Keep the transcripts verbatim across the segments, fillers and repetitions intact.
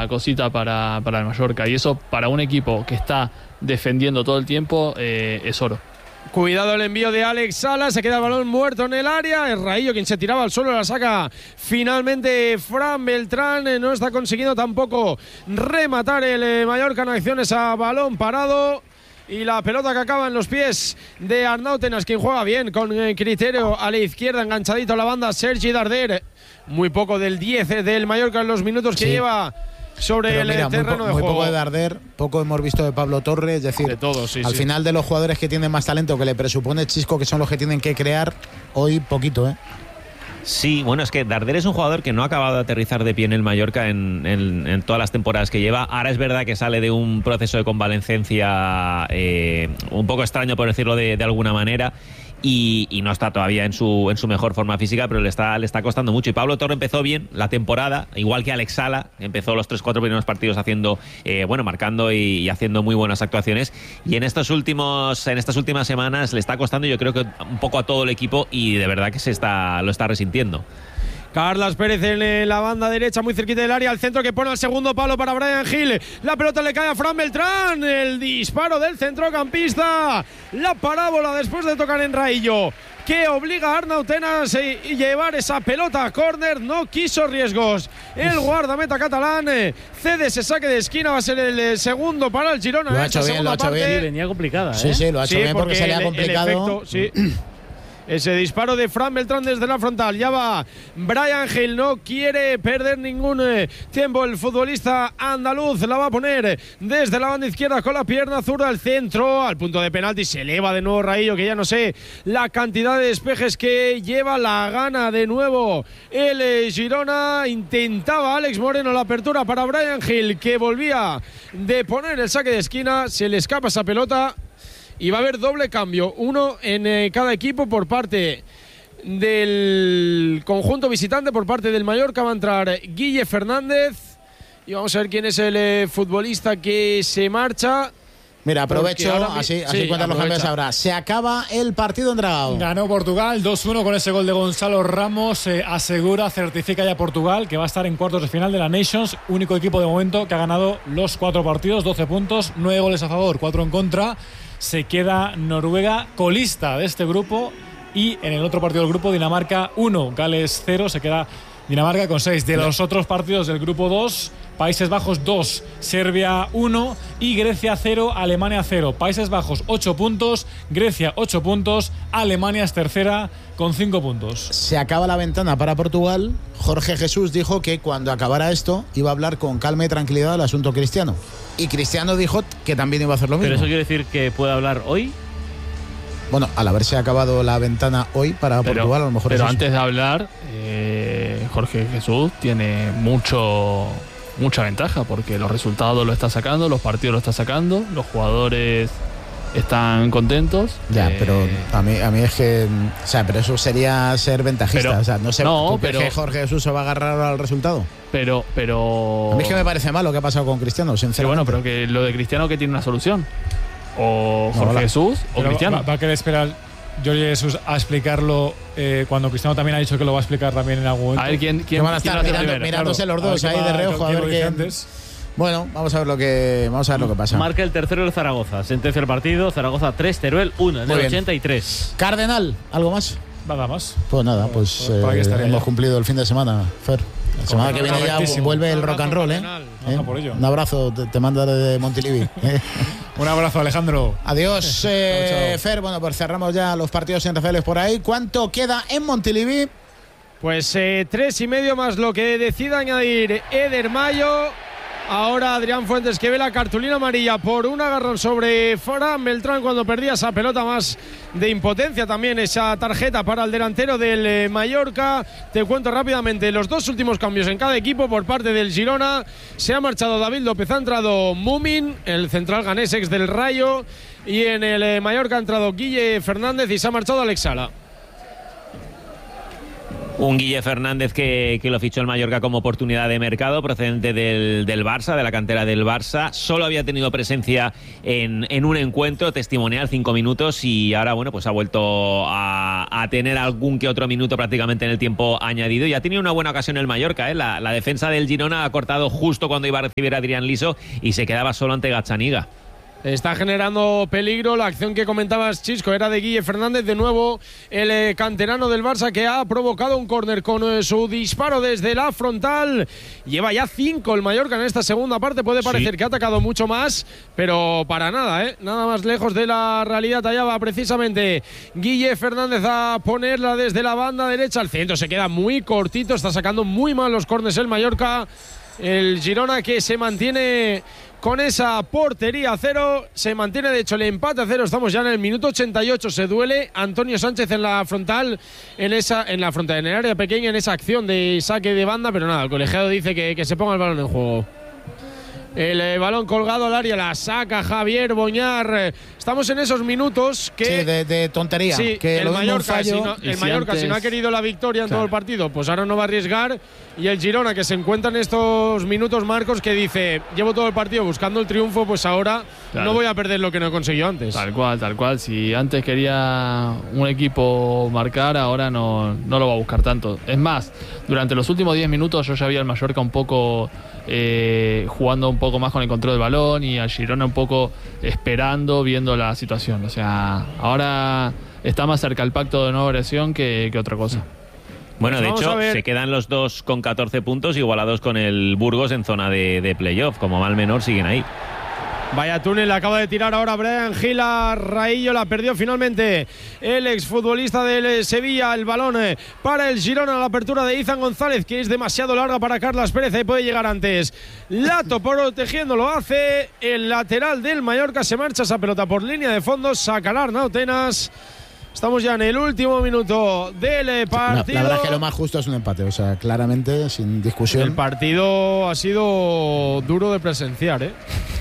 otra cosita para, para el Mallorca. Y eso para un equipo que está defendiendo todo el tiempo eh, es oro. Cuidado el envío de Alex Sala, se queda el balón muerto en el área, es Raillo quien se tiraba al suelo, la saca finalmente Fran Beltrán, no está consiguiendo tampoco rematar el Mallorca en acciones a balón parado. Y la pelota que acaba en los pies de Arnau Tenas, quien juega bien, con criterio a la izquierda, enganchadito a la banda, Sergi Darder. Muy poco del diez del Mallorca en los minutos que sí. lleva sobre Pero el mira, terreno muy, de muy juego. Poco de Darder, poco hemos visto de Pablo Torre, es decir, de todo, sí, al sí. final de los jugadores que tienen más talento, que le presupone Chisco, que son los que tienen que crear, hoy poquito, ¿eh? Sí, bueno, es que Darder es un jugador que no ha acabado de aterrizar de pie en el Mallorca en, en, en todas las temporadas que lleva. Ahora es verdad que sale de un proceso de convalecencia eh, un poco extraño, por decirlo de, de alguna manera, y, y no está todavía en su, en su mejor forma física, pero le está, le está costando mucho. Y Pablo Torre empezó bien la temporada, igual que Alex Sala, empezó los tres cuatro primeros partidos haciendo, eh, bueno, marcando y, y haciendo muy buenas actuaciones. Y en estos últimos, en estas últimas semanas le está costando, yo creo que un poco a todo el equipo, y de verdad que se está, lo está resintiendo. Carlas Pérez en la banda derecha, muy cerquita del área, al centro, que pone el segundo palo para Brian Hill. La pelota le cae a Fran Beltrán, el disparo del centrocampista, la parábola después de tocar en Raillo, que obliga a Arnau Tenas a llevar esa pelota a córner. No quiso riesgos el guardameta catalán, cede ese saque de esquina, va a ser el segundo para el Girona. Lo ha hecho bien, lo ha hecho bien. Sí, venía complicada, ¿eh? Sí, sí, lo ha hecho sí, bien porque, porque se le ha complicado. El efecto, sí. Ese disparo de Fran Beltrán desde la frontal. Ya va Brian Hill, no quiere perder ningún eh, tiempo el futbolista andaluz. La va a poner desde la banda izquierda con la pierna zurda al centro, al punto de penalti. Se eleva de nuevo Raillo, que ya no sé la cantidad de despejes que lleva. La gana de nuevo el eh, Girona. Intentaba Alex Moreno la apertura para Brian Hill, que volvía de poner el saque de esquina. Se le escapa esa pelota. Y va a haber doble cambio, uno en eh, cada equipo por parte del conjunto visitante. Por parte del Mallorca va a entrar Guille Fernández. Y vamos a ver quién es el eh, futbolista que se marcha. Mira, aprovecho, ahora, así, sí, así cuentan los cambios ahora. Se acaba el partido en Dragao. Ganó Portugal dos uno con ese gol de Gonzalo Ramos. Eh, asegura, certifica ya Portugal, que va a estar en cuartos de final de la Nations. Único equipo de momento que ha ganado los cuatro partidos, doce puntos, nueve goles a favor, cuatro en contra. Se queda Noruega colista de este grupo, y en el otro partido del grupo Dinamarca uno, Gales cero, se queda Dinamarca con seis. De los otros partidos del grupo dos, Países Bajos dos, Serbia uno y Grecia cero, Alemania cero. Países Bajos ocho puntos, Grecia ocho puntos, Alemania es tercera con cinco puntos. Se acaba la ventana para Portugal. Jorge Jesús dijo que cuando acabara esto iba a hablar con calma y tranquilidad del asunto Cristiano. Y Cristiano dijo que también iba a hacer lo mismo. ¿Pero eso quiere decir que puede hablar hoy? Bueno, al haberse acabado la ventana hoy para pero, Portugal, a lo mejor Pero es antes eso. de hablar, eh, Jorge Jesús tiene mucho mucha ventaja, porque los resultados lo está sacando, los partidos lo está sacando, los jugadores están contentos. Ya, eh, pero a mí, a mí es que, o sea, pero eso sería ser ventajista. Pero, o sea, no sé, no, ¿tú crees pero, que Jorge Jesús se va a agarrar al resultado? Pero, pero. A mí es que me parece mal lo que ha pasado con Cristiano, sinceramente. Sí, bueno, pero que lo de Cristiano, que tiene una solución. O Jorge no, Jesús o pero Cristiano. Va, va a querer esperar Jorge Jesús a explicarlo eh, cuando Cristiano también ha dicho que lo va a explicar también en algún momento. A ver quién, quién, que van a estar quién mirando, primero, mirándose claro. los dos ahí de reojo a ver qué. Antes. Bueno, vamos a ver lo que vamos a ver lo que pasa. Marca el tercero el Zaragoza. Sentencia el partido. Zaragoza tres, Teruel uno en Muy el bien. ochenta y tres. Cardenal, ¿algo más? Nada más. Pues nada, pues, Pues por aquí eh, estaría hemos ya. cumplido el fin de semana, Fer. La semana que viene ya correctísimo. vuelve el Un rock and abrazo, roll, ¿eh? Cardenal. ¿Eh? No, por ello. Un abrazo, te, te manda de Montilivi. ¿eh? Un abrazo, Alejandro. Adiós, eh, Chao, chao. Fer. Bueno, pues cerramos ya los partidos en Rafaeles por ahí. ¿Cuánto queda en Montilivi? Pues eh, tres y medio más lo que decida añadir Eder Mayo. Ahora Adrián Fuentes, que ve la cartulina amarilla por un agarrón sobre Fran Beltrán cuando perdía esa pelota, más de impotencia también esa tarjeta para el delantero del eh, Mallorca. Te cuento rápidamente los dos últimos cambios en cada equipo. Por parte del Girona se ha marchado David López, ha entrado Mumin, el central ganés ex del Rayo, y en el eh, Mallorca ha entrado Guille Fernández y se ha marchado Alex Sala. Un Guille Fernández que, que lo fichó el Mallorca como oportunidad de mercado procedente del, del Barça, de la cantera del Barça. Solo había tenido presencia en, en un encuentro testimonial, cinco minutos, y ahora bueno, pues ha vuelto a, a tener algún que otro minuto prácticamente en el tiempo añadido. Y ha tenido una buena ocasión el Mallorca, ¿eh? La, la defensa del Girona ha cortado justo cuando iba a recibir a Adrián Liso y se quedaba solo ante Gazzaniga. Está generando peligro. La acción que comentabas, Chisco, era de Guille Fernández. De nuevo, el eh, canterano del Barça, que ha provocado un córner con eh, su disparo desde la frontal. Lleva ya cinco el Mallorca en esta segunda parte. Puede parecer sí. que ha atacado mucho más, pero para nada, ¿eh? Nada más lejos de la realidad. Allá va precisamente Guille Fernández a ponerla desde la banda derecha al centro. Se queda muy cortito. Está sacando muy mal los córners el Mallorca. El Girona, que se mantiene con esa portería a cero, se mantiene de hecho el empate a cero. Estamos ya en el minuto ochenta y ocho. Se duele Antonio Sánchez en la frontal, en esa, en la frontal, en el área pequeña, en esa acción de saque de banda, pero nada, el colegiado dice que, que se ponga el balón en juego. El eh, balón colgado al área, la saca Javier Boñar. Estamos en esos minutos que… Sí, de, de tontería. Sí, que el lo Mallorca, fallo, si no, el si Mallorca antes, si no ha querido la victoria en claro. todo el partido, pues ahora no va a arriesgar. Y el Girona, que se encuentra en estos minutos, Marcos, que dice, llevo todo el partido buscando el triunfo, pues ahora claro. no voy a perder lo que no he conseguido antes. Tal cual, tal cual. Si antes quería un equipo marcar, ahora no, no lo va a buscar tanto. Es más, durante los últimos diez minutos yo ya vi al Mallorca un poco… Eh, jugando un poco más con el control del balón y a Girona un poco esperando, viendo la situación. O sea, ahora está más cerca el pacto de no agresión que, que otra cosa. Bueno, pues de hecho, se quedan los dos con catorce puntos, igualados con el Burgos en zona de, de playoff. Como mal menor, siguen ahí. Vaya túnel, acaba de tirar ahora Brian Gil a Raillo, la perdió finalmente el exfutbolista del Sevilla. El balón para el Girona, la apertura de Izan González, que es demasiado larga para Carlas Pérez, ahí puede llegar antes. Lato protegiendo, lo hace el lateral del Mallorca, se marcha esa pelota por línea de fondo, sacará Arnau Tenas. Estamos ya en el último minuto del partido. La, la verdad es que lo más justo es un empate, o sea, claramente, sin discusión. El partido ha sido duro de presenciar, ¿eh?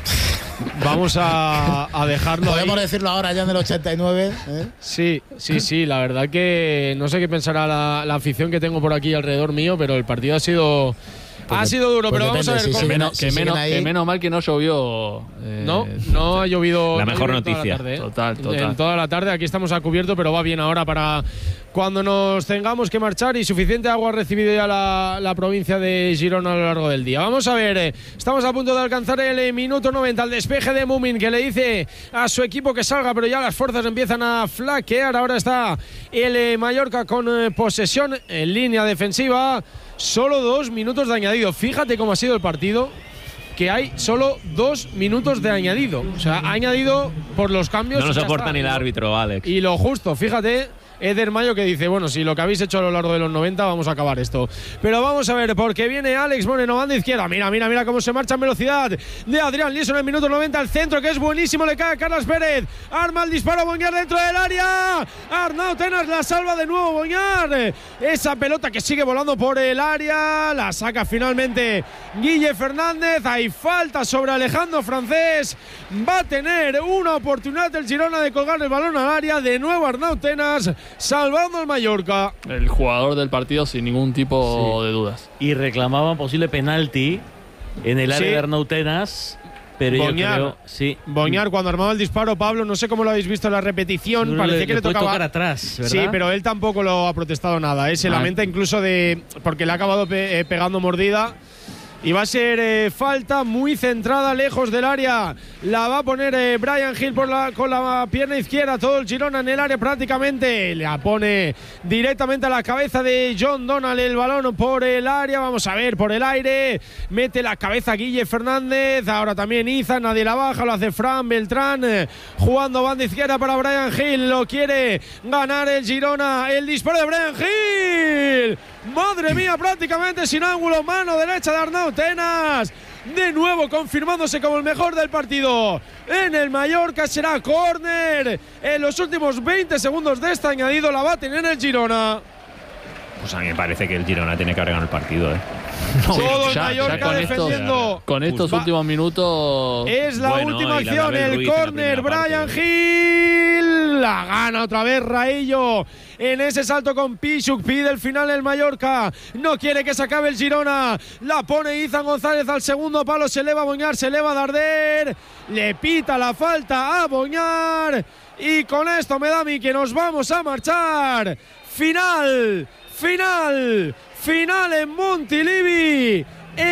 Vamos a, a dejarlo Podemos ahí. decirlo ahora ya en el ochenta y nueve. ¿eh? Sí, sí, sí. La verdad que no sé qué pensará la, la afición que tengo por aquí alrededor mío, pero el partido ha sido… Pues ha sido duro, pues pero depende, vamos a ver sí, cómo… sí, menos, si que, menos, ahí. que menos mal que no llovió. Eh, No, no ha llovido. La no ha mejor llovido noticia. toda la tarde, ¿eh? Total, total. En toda la tarde, aquí estamos a cubierto, pero va bien ahora para cuando nos tengamos que marchar, y suficiente agua ha recibido ya la, la provincia de Girona a lo largo del día. Vamos a ver, eh, estamos a punto de alcanzar el eh, minuto noventa, el despeje de Mumin, que le dice a su equipo que salga, pero ya las fuerzas empiezan a flaquear. Ahora está el eh, Mallorca con eh, posesión en línea defensiva. Solo dos minutos de añadido. Fíjate cómo ha sido el partido, que hay solo dos minutos de añadido. O sea, ha añadido por los cambios. No lo y ya soporta está. ni el árbitro, Alex. Y lo justo, fíjate, Eder Mayo, que dice, bueno, si lo que habéis hecho a lo largo de los noventa, vamos a acabar esto. Pero vamos a ver, porque viene Alex Moreno, banda izquierda. Mira, mira, mira cómo se marcha en velocidad de Adrián Liso en el minuto noventa. El centro, que es buenísimo, le cae a Carlas Pérez. Arma el disparo, Boñar dentro del área. Arnau Tenas la salva de nuevo, Boñar. Esa pelota que sigue volando por el área, la saca finalmente Guille Fernández. Hay falta sobre Alejandro Francés. Va a tener una oportunidad el Girona de colgar el balón al área. De nuevo Arnau Tenas, salvando al Mallorca. El jugador del partido sin ningún tipo sí. de dudas. Y reclamaban posible penalti en el área sí. de Arnau Tenas. Pero Boñar, yo creo, sí. Boñar, cuando armaba el disparo, Pablo, no sé cómo lo habéis visto en la repetición, Seguro parecía le, que le, le puede tocaba tocar atrás, ¿verdad? Sí, pero él tampoco lo ha protestado nada, ¿eh? Se ah. lamenta incluso de… porque le ha acabado pe eh, pegando mordida. Y va a ser eh, falta muy centrada, lejos del área. La va a poner eh, Brian Gil por la, con la pierna izquierda. Todo el Girona en el área prácticamente. La pone directamente a la cabeza de John Donald. El balón por el área. Vamos a ver, por el aire. Mete la cabeza Guille Fernández. Ahora también Iza. Nadie la baja. Lo hace Fran Beltrán. Eh, jugando banda izquierda para Brian Gil. Lo quiere ganar el Girona. El disparo de Brian Gil. Madre mía, prácticamente sin ángulo. Mano derecha de Arnau Tenas. De nuevo confirmándose como el mejor del partido en el Mallorca. Será córner en los últimos veinte segundos de este añadido. La va a tener el Girona. Pues a mí me parece que el Girona tiene que haber ganado el partido, ¿eh? No, todo el ya, Mallorca ya con defendiendo. Estos, con estos Va. últimos minutos. Es la Bueno, última y la acción. de El Ruiz córner, en la primera Brian parte. Gil. La gana otra vez Raillo en ese salto con Pichuk. Pide el final el Mallorca. No quiere que se acabe el Girona. La pone Izan González al segundo palo. Se eleva a Boñar, se eleva a Darder. Le pita la falta a Boñar. Y con esto me da a mí que nos vamos a marchar. Final, final, final en Montilivi.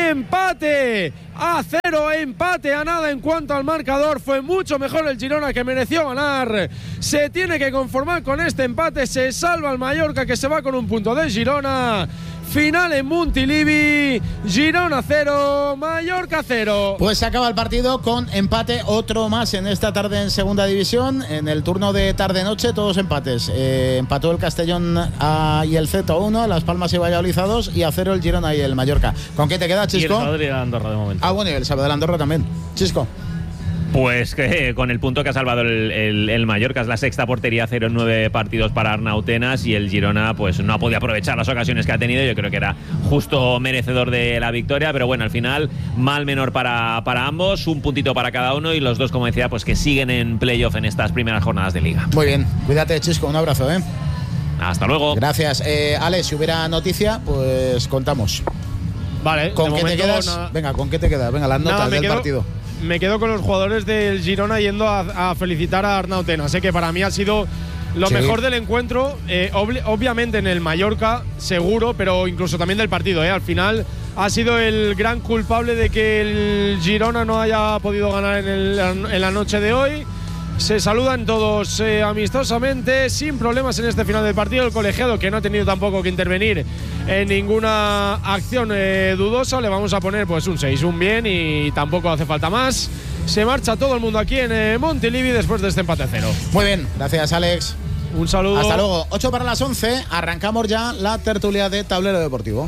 Empate a cero, empate a nada en cuanto al marcador. Fue mucho mejor el Girona, que mereció ganar. Se tiene que conformar con este empate. Se salva el Mallorca, que se va con un punto de Girona. Final en Montilivi. Girona cero, Mallorca cero. Pues se acaba el partido con empate, otro más en esta tarde en segunda división. En el turno de tarde-noche todos empates. Eh, empató el Castellón a, y el Z uno, Las Palmas y Valladolid a dos, y a cero el Girona y el Mallorca. ¿Con qué te queda, Chisco? Y el Sabadell y el Andorra de momento. Ah, bueno, y el Sabadell de Andorra también. Chisco. Pues que con el punto que ha salvado el, el, el Mallorca, es la sexta portería, cero en nueve partidos para Arnautenas, y el Girona pues no ha podido aprovechar las ocasiones que ha tenido. Yo creo que era justo merecedor de la victoria, pero bueno, al final mal menor para, para ambos, un puntito para cada uno, y los dos, como decía, pues que siguen en playoff en estas primeras jornadas de Liga. Muy bien, cuídate, Chisco, un abrazo, ¿eh? Hasta luego. Gracias. Eh, Ale, si hubiera noticia, pues contamos. Vale, ¿Con qué te quedas? Nada. Venga, ¿con qué te quedas? Venga, las notas Nada, me del quedo, partido. Me quedo con los jugadores del Girona yendo a, a felicitar a Arnautenas. Sé que para mí ha sido lo Sí. mejor del encuentro, eh, obli- obviamente en el Mallorca, seguro, pero incluso también del partido. Eh. Al final ha sido el gran culpable de que el Girona no haya podido ganar en, el, en la noche de hoy. Se saludan todos eh, amistosamente, sin problemas en este final del partido. El colegiado, que no ha tenido tampoco que intervenir en ninguna acción eh, dudosa, le vamos a poner pues un seis, un bien, y tampoco hace falta más. Se marcha todo el mundo aquí en eh, Montilivi después de este empate a cero. Muy bien, gracias, Alex. Un saludo. Hasta luego. ocho para las once, arrancamos ya la tertulia de Tablero Deportivo.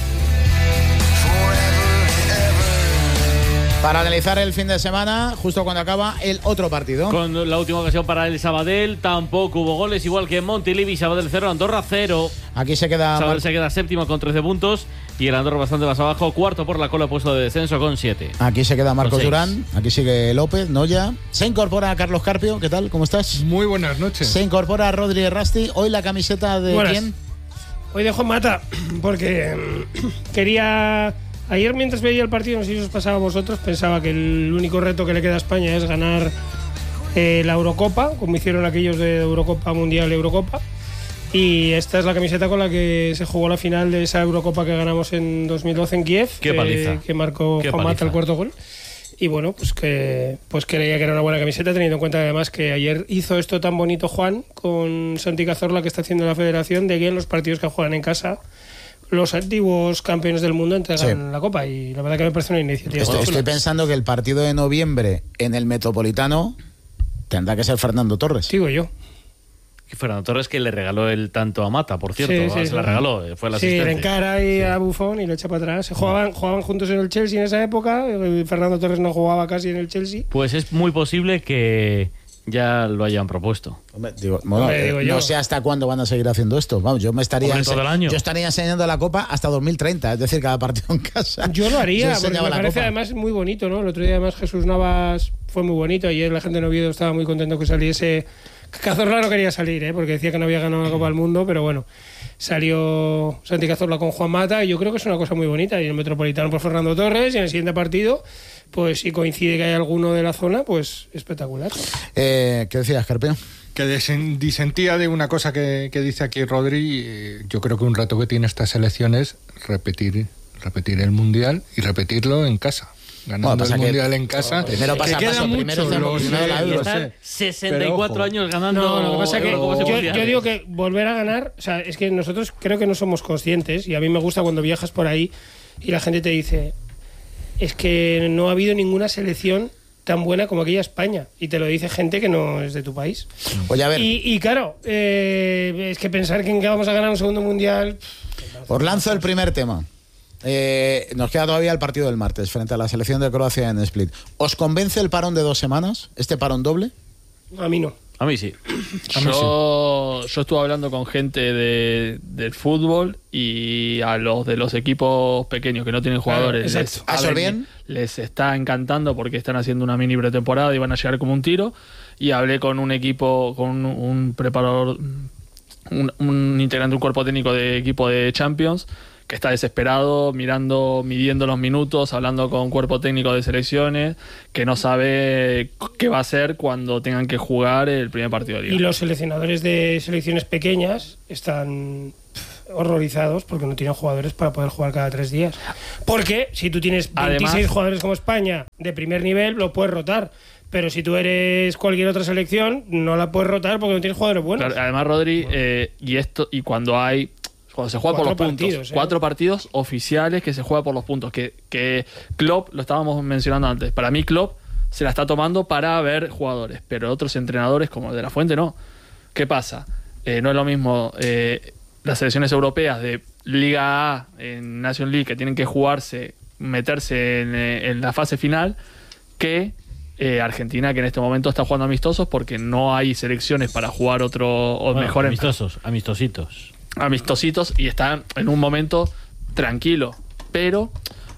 Para analizar el fin de semana, justo cuando acaba el otro partido. Con la última ocasión para el Sabadell, tampoco hubo goles, igual que en Montilivi. Sabadell cero, Andorra cero. Aquí se queda. Sabadell se queda séptimo con trece puntos y el Andorra bastante más abajo, cuarto por la cola, puesto de descenso con siete. Aquí se queda Marcos Con seis. Durán, aquí sigue López, Noya. Se incorpora Carlos Carpio, ¿qué tal? ¿Cómo estás? Muy buenas noches. Se incorpora Rodri Rasti. Hoy la camiseta de Buenas. quién? Hoy de Juan Mata, porque mm, quería. Ayer, mientras veía el partido, no sé si os pasaba a vosotros, pensaba que el único reto que le queda a España es ganar eh, la Eurocopa, como hicieron aquellos de Eurocopa Mundial, Eurocopa. Y esta es la camiseta con la que se jugó la final de esa Eurocopa que ganamos en dos mil doce en Kiev, Qué que, paliza. que marcó Qué Juan Mata paliza. el cuarto gol. Y bueno, pues que pues creía que era una buena camiseta, teniendo en cuenta además que ayer hizo esto tan bonito Juan con Santi Cazorla, que está haciendo la federación, de que en los partidos que juegan en casa los antiguos campeones del mundo entregan Sí. la copa, y la verdad que me parece una iniciativa Estoy, muy estoy chula. pensando que el partido de noviembre en el Metropolitano tendrá que ser Fernando Torres. Digo yo. Y Fernando Torres, que le regaló el tanto a Mata, por cierto. Sí, ¿no? sí, se sí. la regaló, eh, fue el Sí, le asistente. encara ahí a Buffon y lo echa para atrás. Se jugaban, jugaban juntos en el Chelsea en esa época. eh, Fernando Torres no jugaba casi en el Chelsea. Pues es muy posible que ya lo hayan propuesto. Hombre, digo, bueno, Hombre, eh, digo yo. no sé hasta cuándo van a seguir haciendo esto. Vamos, yo me estaría Hombre, todo el año. yo estaría enseñando la copa hasta dos mil treinta, es decir, cada partido en casa. Yo lo haría, Yo porque enseñaba me la parece copa. además muy bonito, ¿no? El otro día además Jesús Navas fue muy bonito. Ayer la gente de Oviedo estaba muy contento que saliese. Cazorla no quería salir, ¿eh? Porque decía que no había ganado la Copa del Mundo, pero bueno, salió Santi Cazorla con Juan Mata, y yo creo que es una cosa muy bonita. Y en el Metropolitano por Fernando Torres, y en el siguiente partido, pues si coincide que hay alguno de la zona, pues espectacular. Eh, ¿Qué decías, Carpio? Que desen- disentía de una cosa que, que dice aquí Rodri. eh, Yo creo que un reto que tiene esta selección es repetir, repetir el Mundial y repetirlo en casa. Ganando Bueno, pasa el que- Mundial en casa. Primero que pasa queda paso, mucho, primero hacemos lo primero sé, la Euro. lo Están sé. sesenta y cuatro Pero, ojo, años ganando. No, lo que pasa es que Eurocopas y yo, mundiales. yo digo que volver a ganar, o sea, es que nosotros creo que no somos conscientes, y a mí me gusta cuando viajas por ahí y la gente te dice, es que no ha habido ninguna selección tan buena como aquella España, y te lo dice gente que no es de tu país. Oye, a ver, Y, y claro, eh, es que pensar que en que vamos a ganar un segundo mundial. os lanzo el primer tema. Eh, nos queda todavía el partido del martes frente a la selección de Croacia en Split. ¿Os convence el parón de dos semanas? ¿Este parón doble? A mí no. A mí sí. A mí Yo, yo estuve hablando con gente de, del fútbol y a los de los equipos pequeños que no tienen jugadores Claro, les, exacto. ¿Ah, eso ha bien? veni- les está encantando porque están haciendo una mini pretemporada y van a llegar como un tiro. Y hablé con un equipo, con un, un preparador, un, un integrante de un cuerpo técnico de equipo de Champions que está desesperado, mirando, midiendo los minutos, hablando con cuerpo técnico de selecciones, que no sabe qué va a hacer cuando tengan que jugar el primer partido de liga. Y los seleccionadores de selecciones pequeñas están pff, horrorizados porque no tienen jugadores para poder jugar cada tres días. Porque si tú tienes veintiséis Además- jugadores como España de primer nivel, lo puedes rotar. Pero si tú eres cualquier otra selección, no la puedes rotar porque no tienes jugadores buenos. Claro, además, Rodri, eh, y esto y cuando hay cuando se juega por los Cuatro puntos, partidos, ¿eh? cuatro partidos oficiales que se juega por los puntos, que, que Klopp, lo estábamos mencionando antes, para mí Klopp se la está tomando para ver jugadores, pero otros entrenadores como el de La Fuente no. ¿Qué pasa? Eh, no es lo mismo eh, las selecciones europeas de Liga A en Nation League que tienen que jugarse, meterse en, eh, en la fase final, que eh, Argentina, que en este momento está jugando amistosos porque no hay selecciones para jugar otro o Bueno, mejor en- amistosos, amistositos. amistositos y están en un momento tranquilo, pero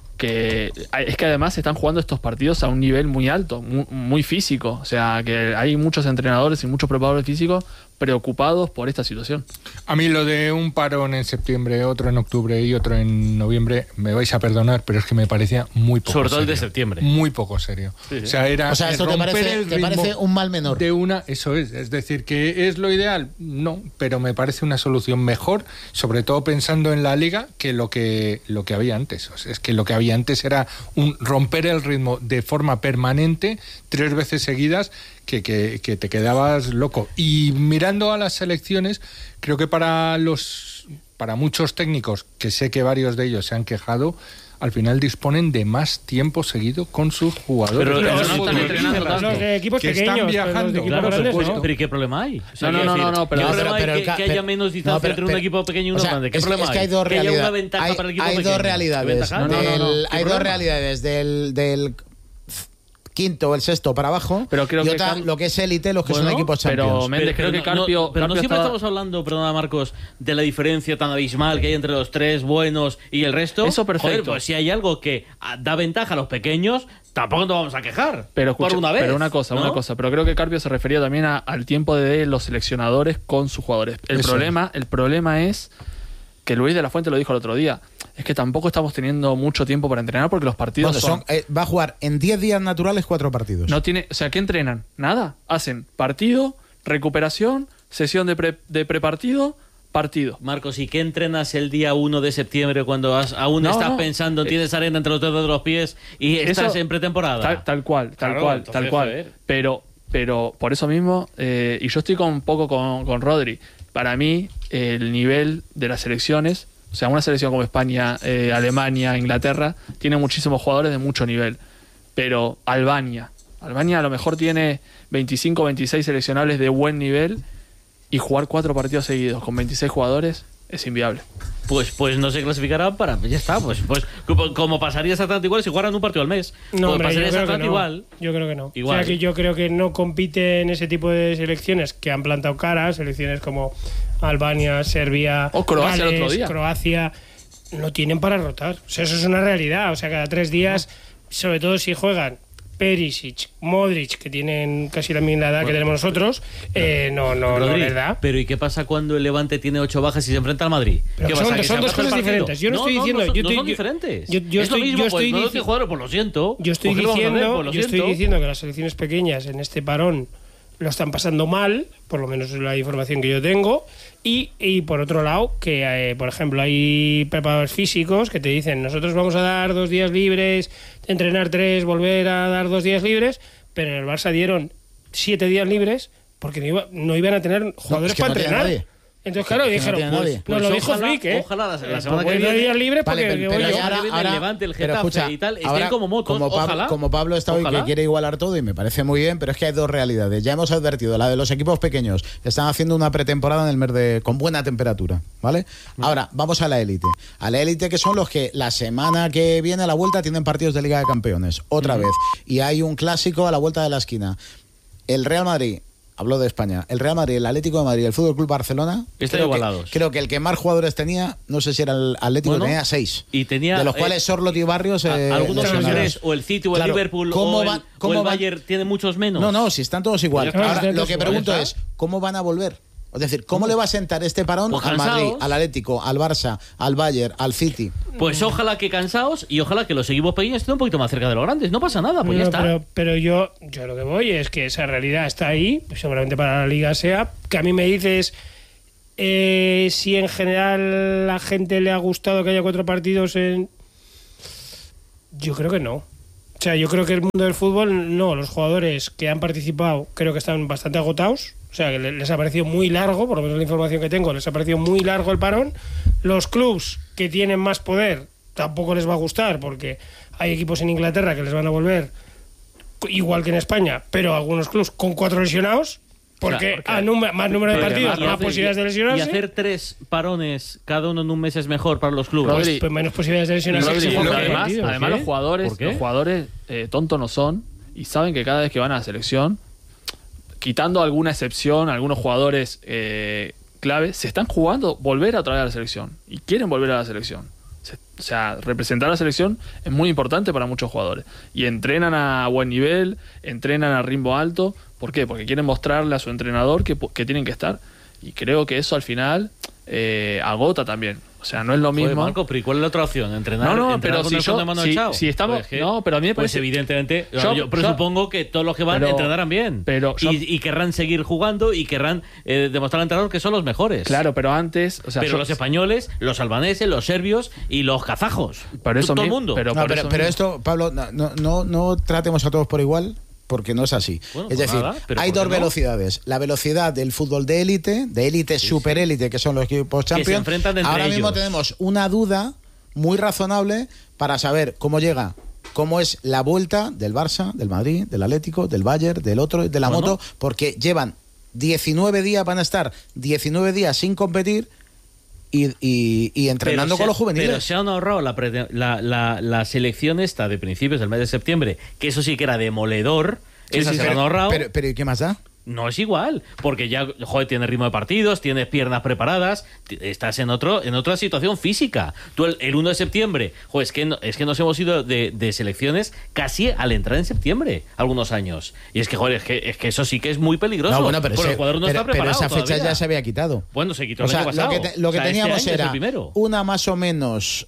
que es que además están jugando estos partidos a un nivel muy alto, muy, muy físico, o sea que hay muchos entrenadores y muchos preparadores físicos preocupados por esta situación. A mí lo de un parón en septiembre, otro en octubre y otro en noviembre, me vais a perdonar, pero es que me parecía muy poco Sobre todo el serio. de septiembre. Muy poco serio. Sí, sí. O sea, era O sea, esto te romper parece, el te ritmo parece un mal menor. de una, eso es, es decir, que es lo ideal, no, pero me parece una solución mejor, sobre todo pensando en la liga, que lo que lo que había antes. O sea, es que lo que había antes era un romper el ritmo de forma permanente, tres veces seguidas, que, que, que te quedabas loco. Y mirando a las selecciones, creo que para los para muchos técnicos, que sé que varios de ellos se han quejado, al final disponen de más tiempo seguido con sus jugadores. Pero Los no están futbolistas entrenando tanto. Los de equipos que pequeños, están pero los de viajando. equipos Claro, por grandes, supuesto. ¿no? Pero ¿y qué problema hay? O sea, No, no, quiero no, decir, no, pero- ¿qué no, problema pero- hay pero que, el ca- que haya pero- menos distancia no, pero- entre un pero- equipo pequeño y uno o sea, grande? ¿Qué es, problema es que hay? hay dos Que haya realidades. una ventaja hay, para el equipo hay pequeño. dos ¿Qué realidades. ventaja? No, no, no, no. Del- ¿Qué hay dos problema? realidades del, del quinto o el sexto para abajo, Pero creo y que otra, Car- lo que es élite, los que Bueno, son equipos pero Champions. Méndez, creo que no- Carpio- no, pero no Carpio siempre estaba- estamos hablando, perdona Marcos, de la diferencia tan abismal que hay entre los tres buenos y el resto. Eso perfecto. Joder, pues si hay algo que ah, da ventaja a los pequeños, tampoco nos vamos a quejar. Pero escucha, por una vez. pero una cosa, ¿no? una cosa, pero creo que Carpio se refería también a- al tiempo de los seleccionadores con sus jugadores. El Eso. problema, el problema es que Luis de la Fuente lo dijo el otro día, es que tampoco estamos teniendo mucho tiempo para entrenar porque los partidos Bueno, son, son- eh, va a jugar en diez días naturales cuatro partidos. no tiene, o sea, ¿qué entrenan? Nada, hacen partido, recuperación, sesión de pre, de prepartido, partido. Marcos, ¿y qué entrenas el día uno de septiembre cuando has- aún No, estás no. pensando, tienes arena entre los dedos de los pies y estás Eso- en pretemporada? Tal, tal cual, tal Claro, cual, entonces, tal cual. joder. Pero, pero por eso mismo, eh, y yo estoy con, un poco con, con Rodri, para mí el nivel de las selecciones, o sea, una selección como España, eh, Alemania, Inglaterra, tiene muchísimos jugadores de mucho nivel. Pero Albania, Albania a lo mejor tiene veinticinco, veintiséis seleccionables de buen nivel y jugar cuatro partidos seguidos con veintiséis jugadores es inviable. Pues, pues no se clasificará para. Ya está, pues, pues como, como pasaría exactamente igual si jugaran un partido al mes. No, Pues hombre, yo pasaría creo, que exactamente no. igual. yo creo que no. Igual. O sea, que yo creo que no compiten ese tipo de selecciones que han plantado cara, selecciones como Albania, Serbia, O Croacia el Gales, otro día. Croacia, no tienen para rotar. O sea, eso es una realidad. O sea, cada tres días, sobre todo si juegan Perisic, Modric, que tienen casi la misma edad que tenemos nosotros, eh, no, no, no Rodri, les da. pero ¿y qué pasa cuando el Levante tiene ocho bajas y se enfrenta al Madrid? Pero ¿Qué son- pasa, que son se dos aplaza el cosas partido? diferentes. Yo no estoy diciendo- No, son, yo no estoy- son yo- diferentes. yo- yo es estoy- lo mismo, yo pues, estoy no dici- doce jugadores, pues lo siento. Yo estoy Pues, ¿qué le vamos a hacer? diciendo, Pues lo yo estoy siento. diciendo que las selecciones pequeñas en este parón lo están pasando mal, por lo menos es la información que yo tengo, y, y por otro lado, que eh, por ejemplo hay preparadores físicos que te dicen, nosotros vamos a dar dos días libres, entrenar tres, volver a dar dos días libres, pero en el Barça dieron siete días libres porque no, iba- no iban a tener jugadores es que para no tiene entrenar. nadie. Entonces, claro, Es que no dijeron, tiene pues, nadie. nos Pues lo dijo ojalá- Flick, ¿eh? ojalá la- la Eh, semana pues que voy a dar viene- días libres Vale, porque pero- voy pero yo. ya ahora- viene el Levante, el pero Getafe escucha, y tal, estén ahora, como motos, como Pablo, ojalá. como Pablo está hoy Ojalá. que quiere igualar todo y me parece muy bien, pero es que hay dos realidades. Ya hemos advertido, la de los equipos pequeños están haciendo una pretemporada en el mes de con buena temperatura, ¿vale? Ahora, vamos a la élite. A la élite, que son los que la semana que viene a la vuelta tienen partidos de Liga de Campeones, otra vez. Y hay un clásico a la vuelta de la esquina. El Real Madrid Hablo de España. El Real Madrid, el Atlético de Madrid, el Fútbol Club Barcelona. Están creo igualados. Que, creo que el que más jugadores tenía, no sé si era el Atlético, Bueno, tenía seis. Y tenía, de los eh, cuales Sorloth y Barrios. Eh, algunos son lesionados. tres, o el City, o el Claro, Liverpool, ¿cómo o el, van- o cómo el van- Bayern tiene muchos menos. No, no, si están todos igual. Pues ya está, Ahora, están lo todos que igual, pregunto ya es, está. ¿cómo van a volver? Es decir, ¿cómo le va a sentar este parón Pues al Madrid, cansados. al Atlético, al Barça, al Bayern, al City? Pues ojalá que cansados y ojalá que los equipos pequeños estén un poquito más cerca de los grandes. No pasa nada, pues ya No, está. Pero, pero yo, yo lo que voy es que esa realidad está ahí, pues seguramente para la liga sea, que a mí me dices eh, si en general la gente le ha gustado que haya cuatro partidos en... Yo creo que no. O sea, yo creo que el mundo del fútbol, no, los jugadores que han participado creo que están bastante agotados. O sea, que le- les ha parecido muy largo, por lo menos la información que tengo, les ha parecido muy largo el parón. Los clubs que tienen más poder tampoco les va a gustar, porque hay equipos en Inglaterra que les van a volver igual que en España, pero algunos clubs con cuatro lesionados, porque, O sea, porque- a número- más número de porque partidos, además más hacer- posibilidades de y lesionarse, hacer tres parones cada uno en un mes es mejor para los clubes. Rodri, pues menos posibilidades de lesionarse. Rodri, que se porque juegan además, partidos. además ¿Por los qué? jugadores, ¿Por qué? los jugadores eh, tontos no son y saben que cada vez que van a la selección, quitando alguna excepción, algunos jugadores eh, clave, se están jugando volver otra vez a la selección y quieren volver a la selección. Se- o sea, representar a la selección es muy importante para muchos jugadores y entrenan a buen nivel, entrenan a ritmo alto. ¿Por qué? Porque quieren mostrarle a su entrenador que, que tienen que estar. Y creo que eso al final eh, agota también. O sea, no es lo Joder, mismo. Marco, pero ¿y cuál es la otra opción? ¿Entrenar, No, no, entrenar pero con si el yo- fondo de mano si- echado? si estamos- Pues que- no, pero a mí me Pues parece- evidentemente, Yo- yo presupongo que todos los que van pero- entrenarán bien. pero yo- y, y querrán seguir jugando y querrán eh, demostrar al entrenador que son los mejores. Claro, pero antes, o sea, pero yo- los españoles, los albaneses, los serbios y los kazajos. Pero eso todo el mi- mundo. pero- No, por pero, eso pero mismo. esto, Pablo, no, no, no, no tratemos a todos por igual, porque no es así. Bueno, es pues decir, nada, pero hay ¿por qué dos no? velocidades. La velocidad del fútbol de élite, de élite, super élite, que son los equipos se Champions. enfrentan entre Ahora mismo ellos. tenemos una duda muy razonable para saber cómo llega, cómo es la vuelta del Barça, del Madrid, del Atlético, del Bayern, del otro, de la Bueno. moto, porque llevan diecinueve días, van a estar diecinueve días sin competir y, y- y entrenando Pero con se- los juveniles. Pero se han ahorrado la, pre- la, la, la selección esta de principios del mes de septiembre, que eso sí que era demoledor. Esa Sí, se pero, la han ahorrado. pero, pero ¿y qué más da? No es igual, porque ya, joder, tienes ritmo de partidos, tienes piernas preparadas, t- estás en otro en otra situación física. Tú el, el uno de septiembre, joder, es que, no- es que nos hemos ido de, de selecciones casi al entrar en septiembre, algunos años. Y es que, joder, es que, es que eso sí que es muy peligroso. No, bueno, pero, porque ese- el jugador no pero- está pero preparado esa fecha todavía. ya se había quitado. Bueno, se quitó O el sea, año lo pasado. que, te- lo que O sea, este teníamos año es el era primero. una más o menos.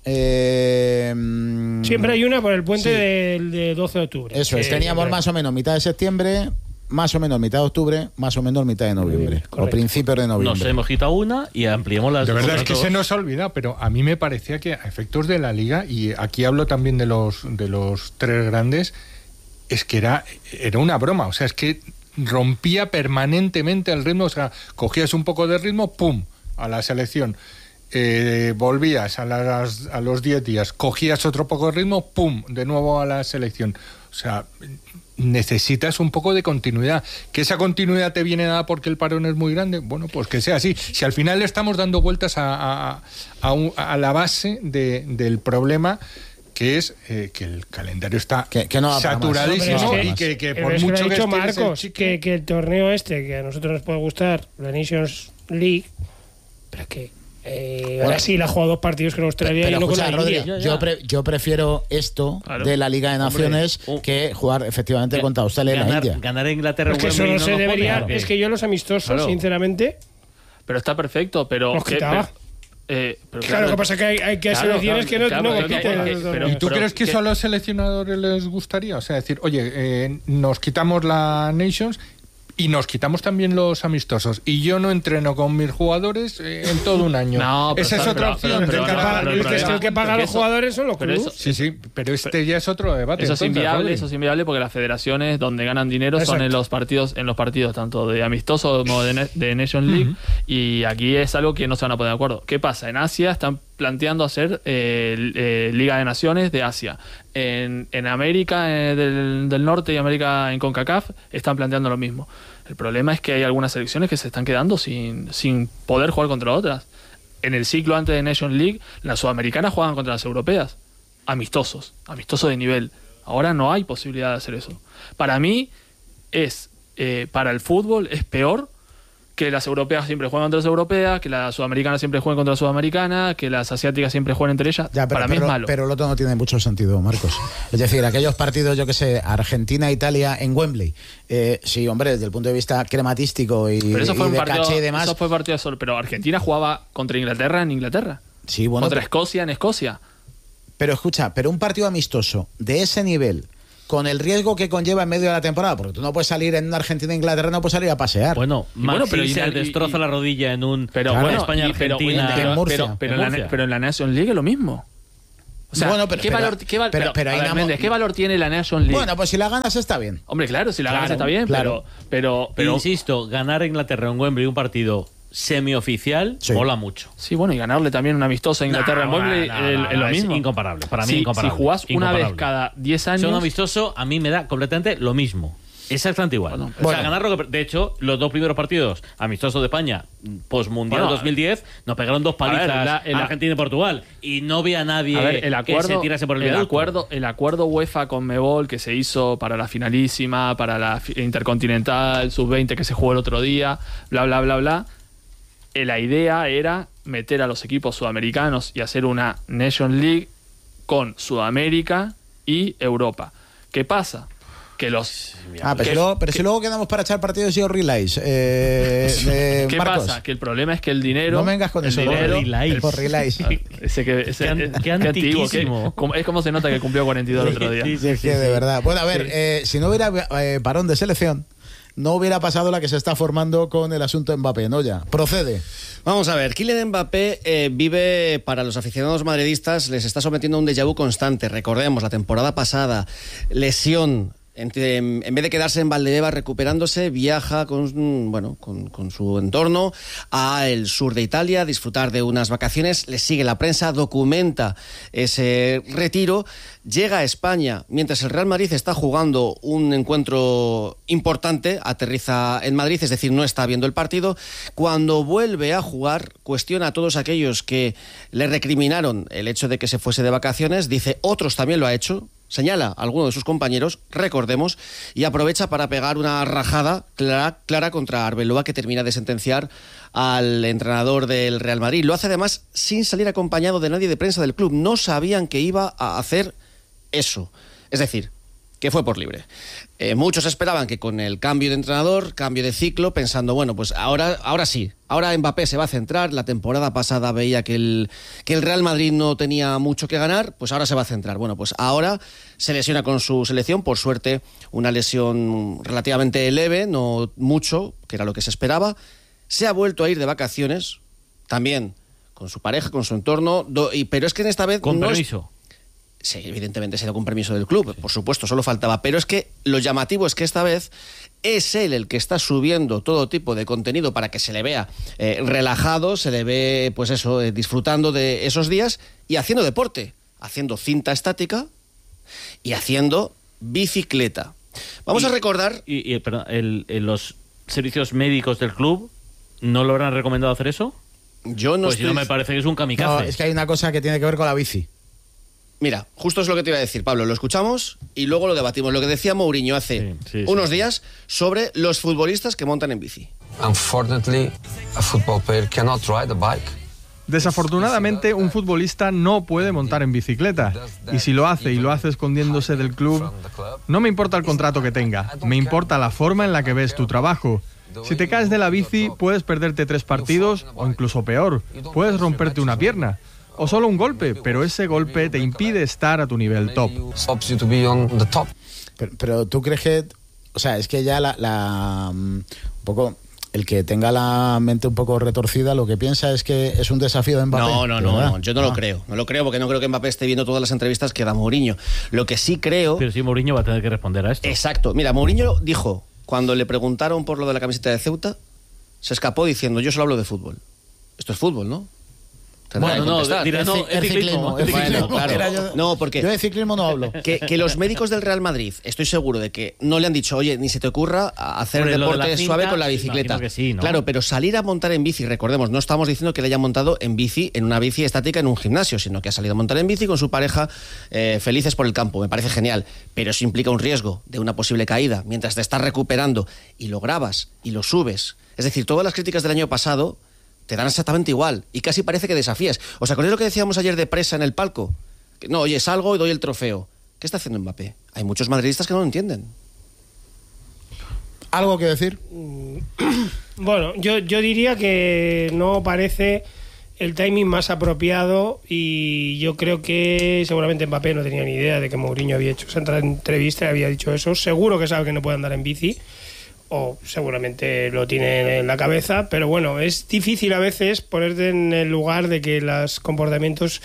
eh, mm, Siempre hay una por el puente Sí. del de doce de octubre. Eso es, Que- teníamos más o menos mitad de septiembre, más o menos mitad de octubre, más o menos mitad de noviembre. O correcto. principios de Nos noviembre. hemos quitado una y ampliamos las De verdad es que otras se dos. nos ha olvidado, pero a mí me parecía que a efectos de la liga, y aquí hablo también de los, de los tres grandes, es que era, era una broma. O sea, es que rompía permanentemente el ritmo. O sea, cogías un poco de ritmo, ¡pum!, a la selección. Eh, volvías a, las, a los diez días, cogías otro poco de ritmo, ¡pum!, de nuevo a la selección. O sea, necesitas un poco de continuidad. Que esa continuidad te viene dada porque el parón es muy grande, bueno, pues que sea así. Si al final le estamos dando vueltas a, a, a, un- a la base de, del problema, que es eh, que el calendario está Que- que no da para más. saturadísimo No, pero es y que- que, que Pero por es que lo mucho ha que dicho estires el Marcos, chicle- que, que el torneo este, que a nosotros nos puede gustar, la Nations League, pero que eh, ahora sí la ha jugado dos partidos con Australia Pero y uno con escucha, la Rodri, India. ya, ya. yo, pre- yo prefiero esto Claro. de la Liga de Naciones Hombre, que jugar efectivamente Ga- contra Australia y la ganar, India. ganar a Inglaterra Es que en eso Wembley no se nos debería. pone, ¿o qué? Es que yo los amistosos, Claro. sinceramente, Pero está perfecto, pero... los que- quitaba. pero- eh, pero Claro, lo que pasa es que hay, hay que Claro, selecciones claro, que no, claro, no pero compiten que- en que- el pero- torneo. ¿Y tú pero crees que que- eso a los seleccionadores les gustaría? O sea, decir, oye, eh, nos quitamos la Nations y nos quitamos también los amistosos. Y yo no entreno con mis jugadores eh, en todo un año. No, pero Esa es está- otra pero- opción. pero- el, pero- que de paga, cara- pero- el que, pero- el que paga a pero los eso- jugadores son los pero clubes. eso- Sí, sí, pero este ya es otro debate. Eso es entonces, inviable, Rodri. eso es inviable porque las federaciones donde ganan dinero son Exacto. en los partidos, en los partidos tanto de amistoso como de, ne- de Nation League, y aquí es algo que no se van a poner de acuerdo. ¿Qué pasa? En Asia están planteando hacer eh, eh, Liga de Naciones de Asia. En, en América eh, del, del Norte y América en CONCACAF están planteando lo mismo. El problema es que hay algunas selecciones que se están quedando sin, sin poder jugar contra otras. En el ciclo antes de Nation League, las sudamericanas jugaban contra las europeas. Amistosos, amistosos de nivel. Ahora no hay posibilidad de hacer eso. Para mí es eh, para el fútbol es peor que las europeas siempre juegan contra las europeas, que las sudamericanas siempre juegan contra las sudamericanas, que las asiáticas siempre juegan entre ellas. Ya, pero, para mí pero, es malo. Pero el otro no tiene mucho sentido, Marcos. Es decir, aquellos partidos, yo que sé, Argentina-Italia en Wembley. Eh, sí, hombre, desde el punto de vista crematístico y, pero eso fue y un de partido, caché y demás. Eso fue partido solo. Pero Argentina jugaba contra Inglaterra en Inglaterra. Sí, bueno. Contra pero, Escocia en Escocia. Pero escucha, pero un partido amistoso de ese nivel, con el riesgo que conlleva en medio de la temporada, porque tú no puedes salir en Argentina-Inglaterra, no puedes salir a pasear. Bueno, bueno, pero se y, destroza y, la rodilla en un pero bueno, España-Argentina. Pero, en Murcia. pero, pero, en en Murcia. la, pero en la Nation League es lo mismo. O sea, bueno, pero, ¿qué, pero, valor, qué, val, pero, pero, pero a ver, no, Méndez, ¿qué valor tiene la Nation League? Bueno, pues si la ganas está bien. Hombre, claro, si la claro, ganas está bien, claro. pero, pero, pero... Insisto, ganar a Inglaterra en Wembley un partido semioficial sí. mola mucho. Sí, bueno, y ganarle también un amistoso a Inglaterra no, en Wembley no, no, es, no, es lo es mismo. incomparable, para mí si, incomparable. Si jugás una incomparable. vez cada diez años... Ser un amistoso a mí me da completamente lo mismo. Exactamente igual. Bueno, o sea, bueno. ganarlo. De hecho, los dos primeros partidos amistosos de España, post-mundial Bueno, dos mil diez, nos pegaron dos palizas a ver, la- el- a Argentina y Portugal. Y no vi a nadie A ver, el acuerdo, que se tirase por el, el viaducto. acuerdo, el acuerdo UEFA con Mebol que se hizo para la finalísima, para la fi- Intercontinental, sub veinte que se jugó el otro día, bla, bla, bla, bla. Eh, La idea era meter a los equipos sudamericanos y hacer una Nation League con Sudamérica y Europa. ¿Qué pasa? Que los... Ah, pero, ¿Qué- si luego, pero qué- si luego quedamos para echar partidos y os relays. Eh, eh, ¿Qué Marcos, pasa? Que el problema es que el dinero... no vengas con el eso. dinero- relays. Por relays. Ese que, ese, Qué an- eh, qué antiguo, antiquísimo. que- como- es como se nota que cumplió cuarenta y dos el otro día. Sí, Sí, es que de verdad. Bueno, a ver, Sí. eh, si no hubiera eh, parón de selección, no hubiera pasado la que se está formando con el asunto Mbappé, ¿no? Ya. Procede. Vamos a ver, Kylian Mbappé eh, vive, para los aficionados madridistas, les está sometiendo a un déjà vu constante. Recordemos, la temporada pasada, lesión. En, en vez de quedarse en Valdebebas recuperándose, viaja con, bueno, con, con su entorno al sur de Italia a disfrutar de unas vacaciones. Le sigue la prensa, documenta ese retiro. Llega a España mientras el Real Madrid está jugando un encuentro importante. Aterriza en Madrid, es decir, no está viendo el partido. Cuando vuelve a jugar, cuestiona a todos aquellos que le recriminaron el hecho de que se fuese de vacaciones. Dice, otros también lo ha hecho. Señala a alguno de sus compañeros, recordemos, y aprovecha para pegar una rajada clara, clara contra Arbeloa, que termina de sentenciar al entrenador del Real Madrid. Lo hace además sin salir acompañado de nadie de prensa del club. No sabían que iba a hacer eso. Es decir, que fue por libre. Eh, muchos esperaban que con el cambio de entrenador, cambio de ciclo, pensando, bueno, pues ahora, ahora sí, ahora Mbappé se va a centrar. La temporada pasada veía que el, que el Real Madrid no tenía mucho que ganar, pues ahora se va a centrar. Bueno, pues ahora se lesiona con su selección, por suerte una lesión relativamente leve, no mucho, que era lo que se esperaba. Se ha vuelto a ir de vacaciones, también con su pareja, con su entorno, do, y, pero es que en esta vez... Con no permiso. Es, sí, evidentemente se da con permiso del club, por supuesto, solo faltaba. Pero es que lo llamativo es que esta vez es él el que está subiendo todo tipo de contenido para que se le vea eh, relajado, se le ve, pues eso, eh, disfrutando de esos días y haciendo deporte, haciendo cinta estática y haciendo bicicleta. Vamos Y- a recordar... Y, y, perdón, el- el- los servicios médicos del club no lo habrán recomendado hacer eso. Yo no Pues si estoy... no me parece que es un No, kamikaze. es que hay una cosa que tiene que ver con la bici. Mira, justo es lo que te iba a decir, Pablo. Lo escuchamos y luego lo debatimos. Lo que decía Mourinho hace Sí, sí, unos sí. días sobre los futbolistas que montan en bici. Unfortunately, a football player cannot ride a bike. Desafortunadamente, un futbolista no puede montar en bicicleta. Y si lo hace y lo hace escondiéndose del club, no me importa el contrato que tenga, me importa la forma en la que ves tu trabajo. Si te caes de la bici, puedes perderte tres partidos o incluso peor, puedes romperte una pierna. O solo un golpe, pero ese golpe te impide estar a tu nivel top. Stops you to be on the top. Pero, pero tú crees que, o sea, es que ya la, la mm, un poco el que tenga la mente un poco retorcida, lo que piensa es que es un desafío de Mbappé. No, no, no, ¿verdad? no, yo no lo Ah. creo. No lo creo porque no creo que Mbappé esté viendo todas las entrevistas que da Mourinho. Lo que sí creo... Pero sí, Mourinho va a tener que responder a esto. Exacto. Mira, Mourinho dijo, cuando le preguntaron por lo de la camiseta de Ceuta, se escapó diciendo, yo solo hablo de fútbol. Esto es fútbol, ¿no? Tendrá Bueno, que no, contestar. dirá, no, El es ciclismo. el es Bueno, ciclismo. claro. Era yo- No, porque Yo de ciclismo no hablo. que, que los médicos del Real Madrid, estoy seguro de que no le han dicho, oye, ni se te ocurra hacer Hombre, lo de deporte la cinta, suave con la imagino bicicleta. que sí, ¿no? Claro, pero salir a montar en bici, recordemos, no estamos diciendo que le hayan montado en bici, en una bici estática en un gimnasio, sino que ha salido a montar en bici con su pareja, eh, felices por el campo. Me parece genial, pero eso implica un riesgo de una posible caída mientras te estás recuperando y lo grabas y lo subes. Es decir, todas las críticas del año pasado te dan exactamente igual y casi parece que desafías. ¿Os acordáis lo que decíamos ayer de Presa en el palco? Que, no, oye, salgo y doy el trofeo. ¿Qué está haciendo Mbappé? Hay muchos madridistas que no lo entienden. ¿Algo que decir? Bueno, yo, yo diría que no parece el timing más apropiado y yo creo que seguramente Mbappé no tenía ni idea de que Mourinho había hecho esa entrevista y había dicho eso. Seguro que sabe que no puede andar en bici o seguramente lo tiene en la cabeza, pero bueno, es difícil a veces ponerte en el lugar de que los comportamientos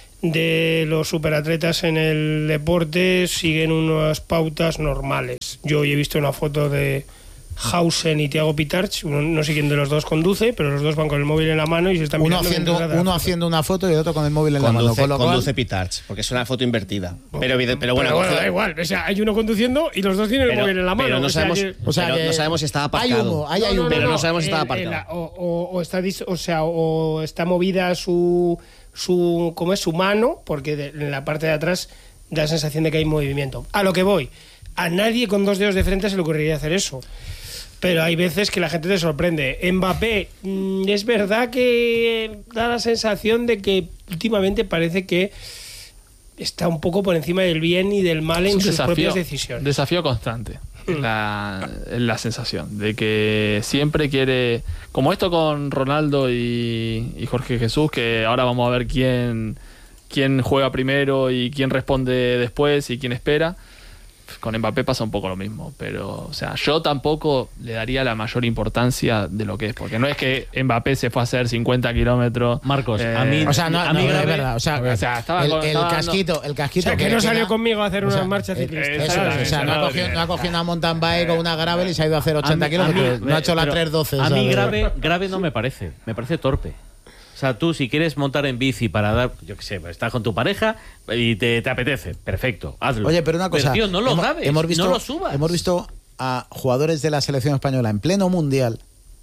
de los superatletas en el deporte siguen unas pautas normales. Yo hoy he visto una foto de Hausen y Thiago Pitarch, uno, no sé quién de los dos conduce, pero los dos van con el móvil en la mano y se están Uno mirando haciendo, mientras hacen uno la foto. haciendo una foto y el otro con el móvil en la mano. Conduce, Con lo cual- conduce Pitarch, porque es una foto invertida. Pero, evide- pero bueno, Pero bueno, coge- da igual, o sea, hay uno conduciendo y los dos tienen el Pero- móvil en la mano. pero no o sea sabemos- que- O sea pero que no sabemos si está aparcado. Hay humo, ahí hay humo. Pero no sabemos si está el- aparcado. el- o, o- o está dis- o sea, o está movida su su ¿cómo es? Su mano, porque de- en la parte de atrás da la sensación de que hay movimiento. A lo que voy, a nadie con dos dedos de frente se le ocurriría hacer eso. Pero hay veces que la gente te sorprende. Mbappé, mm, es verdad que da la sensación de que últimamente parece que está un poco por encima del bien y del mal Es en un sus desafío, propias decisiones. desafío constante. Es la, es la sensación de que siempre quiere, como esto con Ronaldo y, y Jorge Jesús, que ahora vamos a ver quién, quién juega primero y quién responde después y quién espera. Con Mbappé pasa un poco lo mismo, pero o sea, yo tampoco le daría la mayor importancia de lo que es, porque no es que Mbappé se fue a hacer cincuenta kilómetros. Marcos, eh, a mí- O sea, no, A no, mí es grave- verdad. O sea, o sea, estaba el, con- el estaba casquito, el O casquito. sea, que no salió queda- conmigo a hacer o una sea, marcha eh, ciclista. Eso es, Exacto, o sea, no ha exacto. cogido, no ha cogido una mountain bike o una gravel y se ha ido a hacer ochenta A mí- kilómetros. a mí- No ha hecho la pero tres doce. A esa mí de- grave, grave no me parece, me parece torpe. O sea, tú si quieres montar en bici para dar, yo qué sé, estás con tu pareja y te, te apetece, perfecto, hazlo. Oye, pero una cosa. tío, no lo hemos, grabes, hemos visto, no lo subas. Hemos visto a jugadores de la selección española en pleno mundial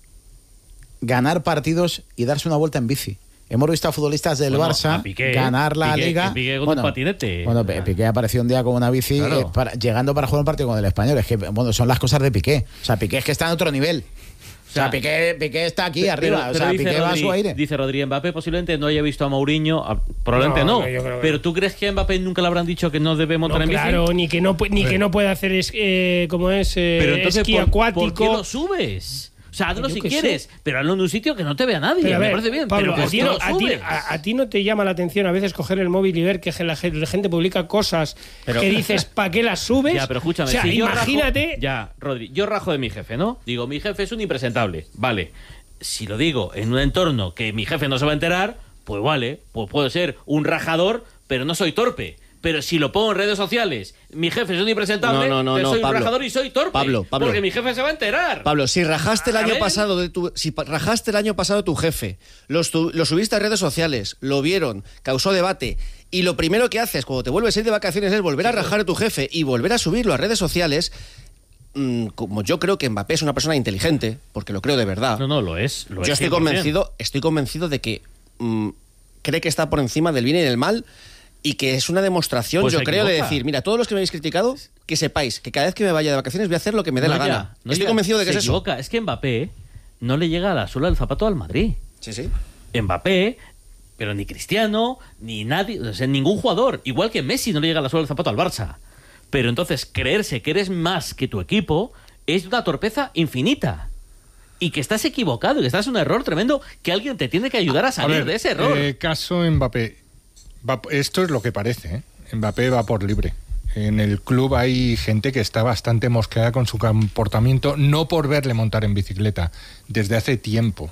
ganar partidos y darse una vuelta en bici. Hemos visto a futbolistas del Bueno, Barça a Piqué, ganar la Piqué, liga. que Piqué con un patinete. Bueno, Piqué apareció un día con una bici Claro. eh, para- llegando para jugar un partido con el español. Es que, bueno, son las cosas de Piqué. O sea, Piqué es que está en otro nivel. O sea, sea, Piqué, Piqué está aquí Pero- arriba. pero o sea, dice Piqué va a Rodri- su aire. Dice Rodri, Mbappé posiblemente no haya visto a Mourinho, a- probablemente No, no. no, yo creo que pero no. ¿tú crees que a Mbappé nunca le habrán dicho que no debe montar No, en bici? claro, ni que no, pu- ni que no puede hacer es, eh, como es eh, Pero entonces, esquí ¿por, acuático. ¿por qué lo subes? O sea, hazlo Yo si qué quieres, sé. pero hazlo en un sitio que no te vea nadie. Pero a me ver, parece bien. Pablo, pero a, ¿por ti qué no, lo a, ti, subes? a- a ti no te llama la atención a veces coger el móvil y ver que la gente, la gente publica cosas Pero- que dices, ¿para qué las subes? Ya, pero escúchame, o sea, si yo imagínate. rajo- ya, Rodri, yo rajo de mi jefe, ¿no? Digo, mi jefe es un impresentable. Vale. Si lo digo en un entorno que mi jefe no se va a enterar, pues vale, pues puedo ser un rajador, pero no soy torpe. Pero si lo pongo en redes sociales, mi jefe es un impresentable, No, no, no, pero no, soy Pablo. un rajador y soy torpe. Pablo, Pablo. Porque mi jefe se va a enterar. Pablo, si rajaste el A año ver. pasado de tu, si pa- rajaste el año pasado tu jefe, lo, estu- lo subiste a redes sociales, lo vieron, causó debate, y lo primero que haces cuando te vuelves a ir de vacaciones es volver a rajar a tu jefe y volver a subirlo a redes sociales. mm, Como yo creo que Mbappé es una persona inteligente, porque lo creo de verdad. No, no, lo es. Lo yo es estoy cien por ciento. convencido, estoy convencido de que mm, cree que está por encima del bien y del mal. Y que es una demostración, Pues yo se creo, de equivoca. decir, mira, todos los que me habéis criticado, que sepáis que cada vez que me vaya de vacaciones voy a hacer lo que me dé No, la ya, gana. no, Estoy ya, convencido de que se es eso. equivoca. Es que Mbappé no le llega a la suela del zapato al Madrid. Sí, sí. Mbappé, pero ni Cristiano, ni nadie, o sea, ningún jugador, igual que Messi no le llega a la suela del zapato al Barça. Pero entonces creerse que eres más que tu equipo es una torpeza infinita. Y que estás equivocado, y que estás en un error tremendo, que alguien te tiene que ayudar a salir A ver, de ese error. eh, caso Mbappé. Va- esto es lo que parece, ¿eh? Mbappé va por libre. En el club hay gente que está bastante mosqueada con su comportamiento, no por verle montar en bicicleta, desde hace tiempo.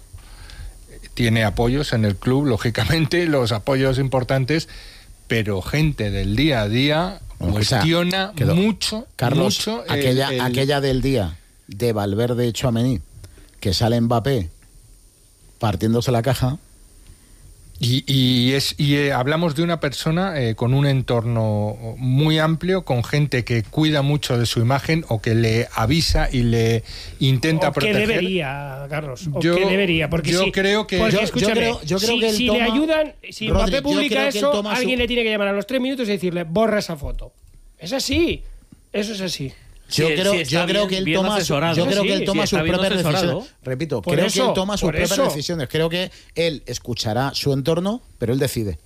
Tiene apoyos en el club, lógicamente, los apoyos importantes, pero gente del día a día Bueno, que sea, cuestiona que lo- mucho, Carlos, mucho el- aquella, el- aquella del día de Valverde Tchouaméni, que sale Mbappé partiéndose la caja, Y, y, es, y eh, hablamos de una persona eh, con un entorno muy amplio, con gente que cuida mucho de su imagen o que le avisa y le intenta o proteger. que debería, Carlos. O yo, que debería. Porque yo si, creo que... Porque, yo, escúchame, yo creo, yo creo si, que él si toma, le ayudan, si Rodri, Mbappé publica eso, alguien su... le tiene que llamar a los tres minutos y decirle, borra esa foto. Es así. Eso es así. Yo si, creo, si yo creo que él toma, yo creo que él toma si sus propias decisiones. Repito, por creo eso, que él toma sus propias eso. decisiones. Creo que él escuchará su entorno, pero él decide.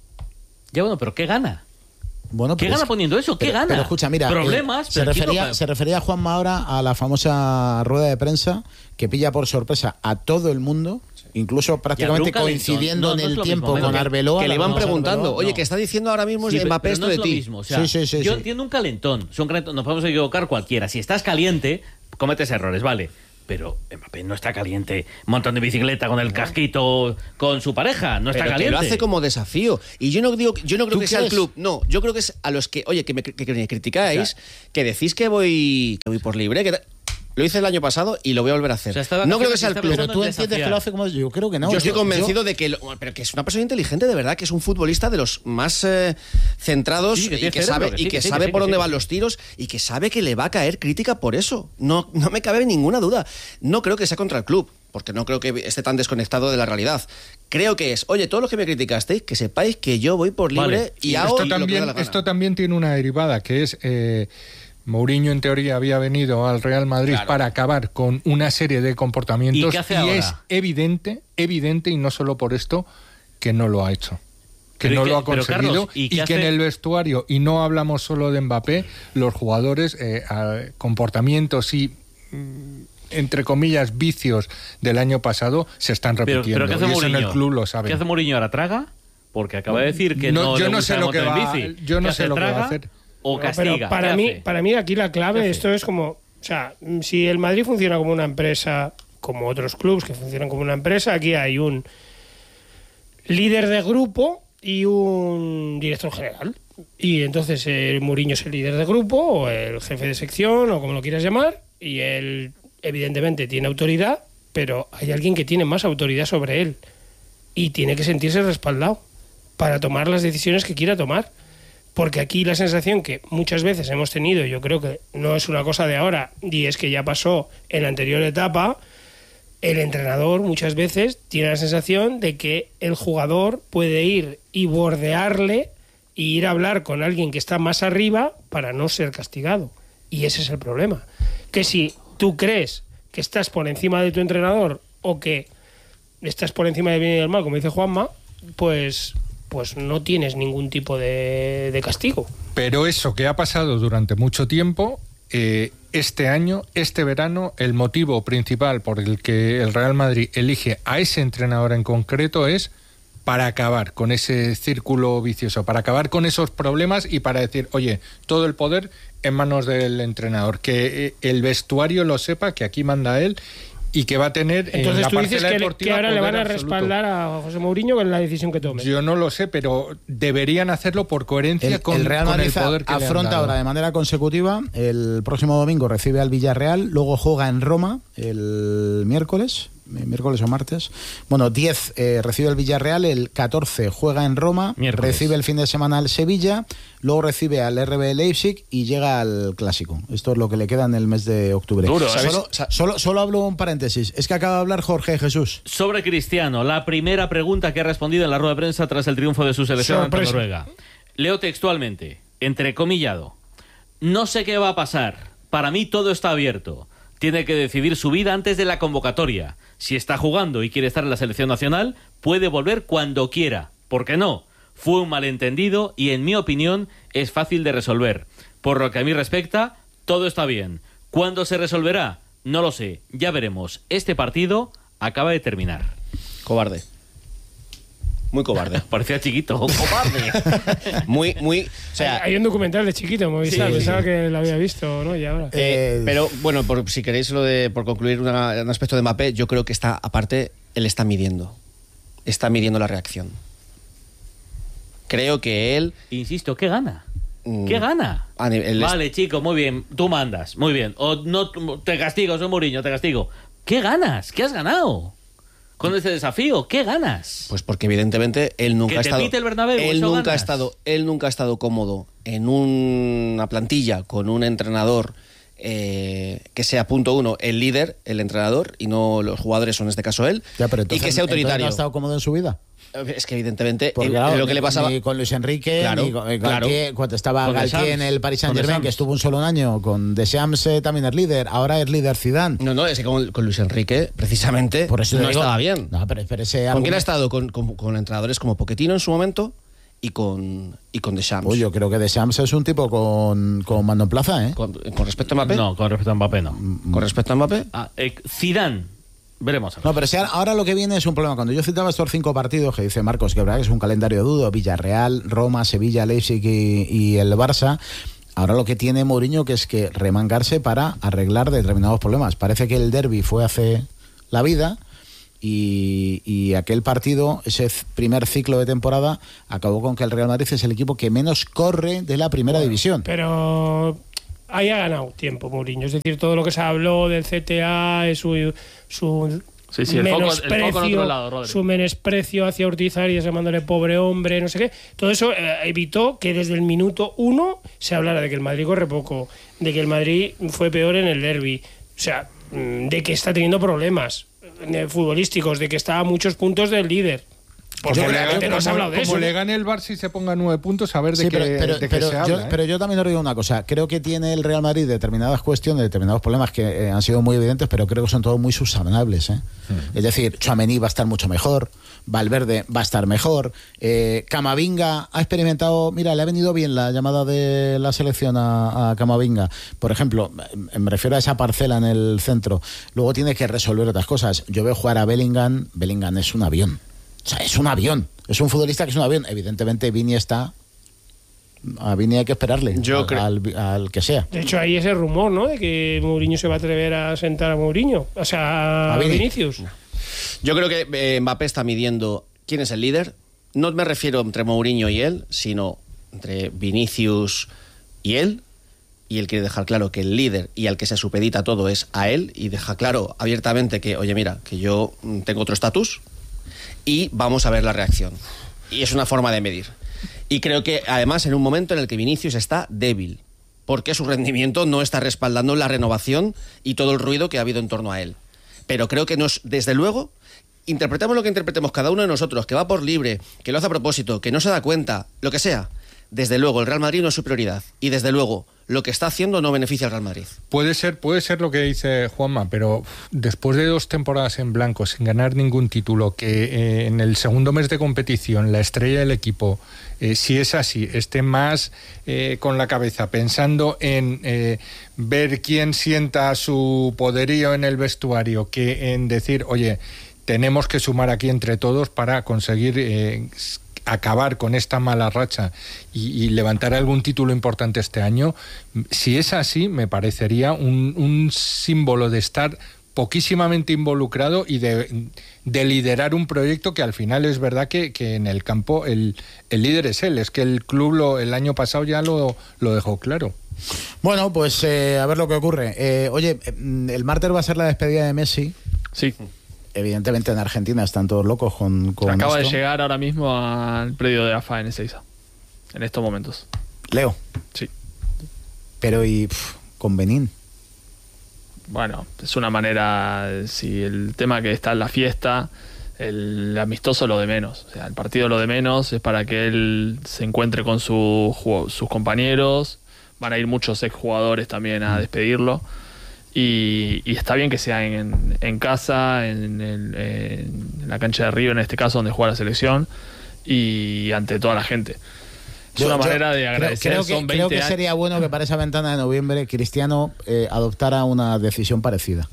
Ya bueno, pero ¿qué gana? Bueno, ¿Qué pues, gana poniendo eso? ¿Qué pero, gana? Pero escucha, mira, problemas. Eh, se, refería, no... se refería Juanma ahora a la famosa rueda de prensa que pilla por sorpresa a todo el mundo. Incluso prácticamente coincidiendo no, no en el es tiempo mismo, con Arbeloa. Que le van preguntando, Arbeloa, oye, no. que está diciendo ahora mismo sí, Mbappé pero esto no de es lo ti. mismo. O sea, sí, sí, sí, yo sí. entiendo un calentón. Son calentón. Nos podemos equivocar cualquiera. Si estás caliente, cometes errores, vale. Pero Mbappé no está caliente montando en bicicleta con el casquito con su pareja. No está Pero caliente. que lo hace como desafío. Y yo no digo, yo no creo ¿Tú que sea el crees? club. No, yo creo que es a los que, oye, que me, que, que me criticáis, que decís que voy, que voy por libre. Que lo hice el año pasado y lo voy a volver a hacer. O sea, no creo que sea el club. Pero tú entiendes que lo hace como yo creo que no. Yo estoy yo, convencido yo, de que, lo, pero que es una persona inteligente de verdad, que es un futbolista de los más eh, centrados Sí, que y tiene que cerebro, sabe, que sí, y que que sí, sabe que sí, por que dónde sí, van que los tiros y que sabe que le va a caer crítica por eso. No, no me cabe ninguna duda. No creo que sea contra el club, porque no creo que esté tan desconectado de la realidad. Creo que es, oye, todos los que me criticasteis, que sepáis que yo voy por libre Vale. y esto hago lo que me da también, la gana. esto también tiene una derivada, que es... Eh, Mourinho en teoría había venido al Real Madrid Claro. para acabar con una serie de comportamientos ¿Y qué hace ahora? es evidente, evidente y no solo por esto que no lo ha hecho. Que Pero no ¿y lo qué- ha pero, conseguido Carlos, ¿y y, qué que hace? en el vestuario, y no hablamos solo de Mbappé, los jugadores, eh, a- comportamientos y mm, entre comillas vicios del año pasado se están Pero, repitiendo. pero ¿qué hace y eso en Mourinho? el club lo saben. ¿Qué hace Mourinho ahora? ¿Traga? Porque acaba de decir que no, No, yo le no gusta sé lo montar que en va- bici. yo no ¿Qué sé hace, lo que va a traga hacer. O No, castiga. pero para ¿Qué mí, hace? para mí aquí la ¿Qué clave, hace? esto es como, o sea, si el Madrid funciona como una empresa, como otros clubes que funcionan como una empresa, aquí hay un líder de grupo y un director general. Y entonces eh, Mourinho es el líder de grupo o el jefe de sección o como lo quieras llamar, y él evidentemente tiene autoridad, pero hay alguien que tiene más autoridad sobre él y tiene que sentirse respaldado para tomar las decisiones que quiera tomar. Porque aquí la sensación que muchas veces hemos tenido, yo creo que no es una cosa de ahora, y es que ya pasó en la anterior etapa, el entrenador muchas veces tiene la sensación de que el jugador puede ir y bordearle e ir a hablar con alguien que está más arriba para no ser castigado. Y ese es el problema. Que si tú crees que estás por encima de tu entrenador o que estás por encima del bien y del mal, como dice Juanma, pues... pues no tienes ningún tipo de, de castigo. Pero eso que ha pasado durante mucho tiempo, eh, este año, este verano, el motivo principal por el que el Real Madrid elige a ese entrenador en concreto es para acabar con ese círculo vicioso, para acabar con esos problemas y para decir, oye, todo el poder en manos del entrenador, que eh, el vestuario lo sepa, que aquí manda él y que va a tener en Entonces la tú dices parcela que, deportiva que ahora le poder van a absoluto. respaldar a José Mourinho con la decisión que tome. Yo no lo sé, pero deberían hacerlo por coherencia El, con, el Real con Madrid el poder que le han afronta dado. ahora de manera consecutiva. El próximo domingo recibe al Villarreal, luego juega en Roma el miércoles, miércoles o martes. Bueno, diez eh, recibe el Villarreal, el catorce juega en Roma, Miércoles. recibe el fin de semana al Sevilla, luego recibe al R B Leipzig y llega al Clásico. Esto es lo que le queda en el mes de octubre. Duro, ¿eh? solo, solo, solo hablo un paréntesis. Es que acaba de hablar Jorge Jesús. Sobre Cristiano, la primera pregunta que ha respondido en la rueda de prensa tras el triunfo de su selección ante Sorpresa. Noruega. Leo textualmente, entrecomillado. No sé qué va a pasar. Para mí todo está abierto. Tiene que decidir su vida antes de la convocatoria. Si está jugando y quiere estar en la selección nacional, puede volver cuando quiera. ¿Por qué no? Fue un malentendido y, en mi opinión, es fácil de resolver. Por lo que a mí respecta, todo está bien. ¿Cuándo se resolverá? No lo sé. Ya veremos. Este partido acaba de terminar. Cobarde. Muy cobarde. Parecía chiquito. Cobarde. Muy, muy... O sea, hay, hay un documental de chiquito, Movistar, Sí, sí, pensaba sí. que lo había visto, ¿no? Y ahora. Eh, Eh, pero bueno, por, si queréis lo de por concluir una- un aspecto de Mbappé, yo creo que está, aparte, él está midiendo. Está midiendo la reacción. Creo que él... Insisto, ¿qué gana? mm, ¿Qué gana? a ni- él es- Vale, chico, muy bien. Tú mandas, muy bien. O no, te castigo, soy Mourinho, te castigo. ¿Qué ganas? ¿Qué has ganado? con este desafío? ¿Qué ganas? Pues porque evidentemente él nunca ¿Que ha te estado pite el Bernabéu, él eso nunca ha ganas? estado él nunca ha estado cómodo en una plantilla con un entrenador eh, que sea punto uno el líder, el entrenador, y no los jugadores, o en este caso él, Ya, pero y entonces, que sea entonces autoritario. ¿no ha estado cómodo en su vida? Es que evidentemente Porque, eh, claro, lo que ni- le pasaba ni con Luis Enrique, Claro, ni con, eh, claro. Galtier, cuando estaba Con Galtier Deschamps. en el Paris Con Saint Germain, Deschamps. que estuvo un solo un año, con Deschamps eh, también es líder, ahora es líder Zidane. No, no, es que con, con Luis Enrique, precisamente, Por eso no te digo- estaba bien. No, pero, pero ese ¿Con quién argumento- ha estado? Con, con- con entrenadores como Pochettino en su momento y con, y con Deschamps. Uy, yo creo que Deschamps es un tipo con, con mando en plaza, ¿eh? Con, con respecto a Mbappé. No, con respecto a Mbappé no. Con respecto a Mbappé. Ah, eh, Zidane. Veremos. a ver. No, pero si ahora, ahora lo que viene es un problema. Cuando yo citaba estos cinco partidos, que dice Marcos, que verdad que es un calendario duro, Villarreal, Roma, Sevilla, Leipzig y, y el Barça, ahora lo que tiene Mourinho que es que remangarse para arreglar determinados problemas. Parece que el derbi fue hace la vida y, y aquel partido, ese c- primer ciclo de temporada, acabó con que el Real Madrid es el equipo que menos corre de la primera división. Pero ahí ha ganado tiempo Mourinho. Es decir, todo lo que se habló del C T A, es su, su Sí, sí, el foco- el foco en menosprecio, otro lado, Rodri. su menosprecio hacia Ortiz Arias, llamándole pobre hombre, no sé qué. Todo eso eh, evitó que desde el minuto uno se hablara de que el Madrid corre poco, de que el Madrid fue peor en el derbi, o sea, mm, de que está teniendo problemas eh, futbolísticos, de que está a muchos puntos del líder. Porque Como, le, realmente no se ha como- hablado de como eso. le gane el Barça y se ponga nueve puntos, a ver de Sí, qué, pero, pero, de qué pero se yo, habla. ¿eh? pero yo también os digo una cosa. Creo que tiene el Real Madrid determinadas cuestiones, determinados problemas que eh, han sido muy evidentes, pero creo que son todos muy subsanables. ¿eh? Mm. Es decir, Tchouaméni va a estar mucho mejor, Valverde va a estar mejor, eh, Camavinga ha experimentado, mira, le ha venido bien la llamada de la selección a, a Camavinga. Por ejemplo, eh, me refiero a esa parcela en el centro. Luego tiene que resolver otras cosas. Yo veo jugar a Bellingham, Bellingham es un avión. O sea, es un avión. Es un futbolista que es un avión. Evidentemente, Vini está. A Vini hay que esperarle. Yo al, creo- al, al que sea. De hecho, hay ese rumor, ¿no? De que Mourinho se va a atrever a sentar a Mourinho. O sea, A a Vini. Vinicius. Yo creo que eh, Mbappé está midiendo quién es el líder. No me refiero entre Mourinho y él, sino entre Vinicius y él. Y él quiere dejar claro que el líder y al que se supedita todo es a él. Y deja claro abiertamente que, oye, mira, que yo mm, tengo otro estatus. Y vamos a ver la reacción. Y es una forma de medir. Y creo que además en un momento en el que Vinicius está débil, porque su rendimiento no está respaldando la renovación y todo el ruido que ha habido en torno a él. Pero creo que nos, desde luego, interpretemos lo que interpretemos cada uno de nosotros, que va por libre, que lo hace a propósito, que no se da cuenta, lo que sea. Desde luego, el Real Madrid no es su prioridad. Y desde luego, lo que está haciendo no beneficia al Real Madrid. Puede ser, puede ser lo que dice Juanma, pero uf, después de dos temporadas en blanco, sin ganar ningún título, que eh, en el segundo mes de competición la estrella del equipo, eh, si es así, esté más eh, con la cabeza pensando en eh, ver quién sienta su poderío en el vestuario, que en decir, oye, tenemos que sumar aquí entre todos para conseguir eh, acabar con esta mala racha y, y levantar algún título importante este año. Si es así, me parecería un, un símbolo de estar poquísimamente involucrado y de, de liderar un proyecto que al final es verdad que, que en el campo el, el líder es él. Es que el club lo, el año pasado ya lo, lo dejó claro. Bueno, pues eh, a ver lo que ocurre. Eh, oye, eh, el martes va a ser la despedida de Messi. Sí. Evidentemente en Argentina están todos locos con, con Acaba esto. de llegar ahora mismo al predio de A F A en Ezeiza. En estos momentos. Leo. Sí. Pero y pf, con Benín. Bueno, es una manera. Si el tema que está en la fiesta, el amistoso lo de menos. O sea, el partido lo de menos es para que él se encuentre con su, ju- sus compañeros. Van a ir muchos exjugadores también a despedirlo. Y, y está bien que sea en, en casa, en, el- en la cancha de Río, en este caso, donde juega la selección, y ante toda la gente. Es Yo- una yo manera de creo- agradecer. Creo, que, Son creo veinte que sería bueno que para esa ventana de noviembre Cristiano eh, adoptara una decisión parecida.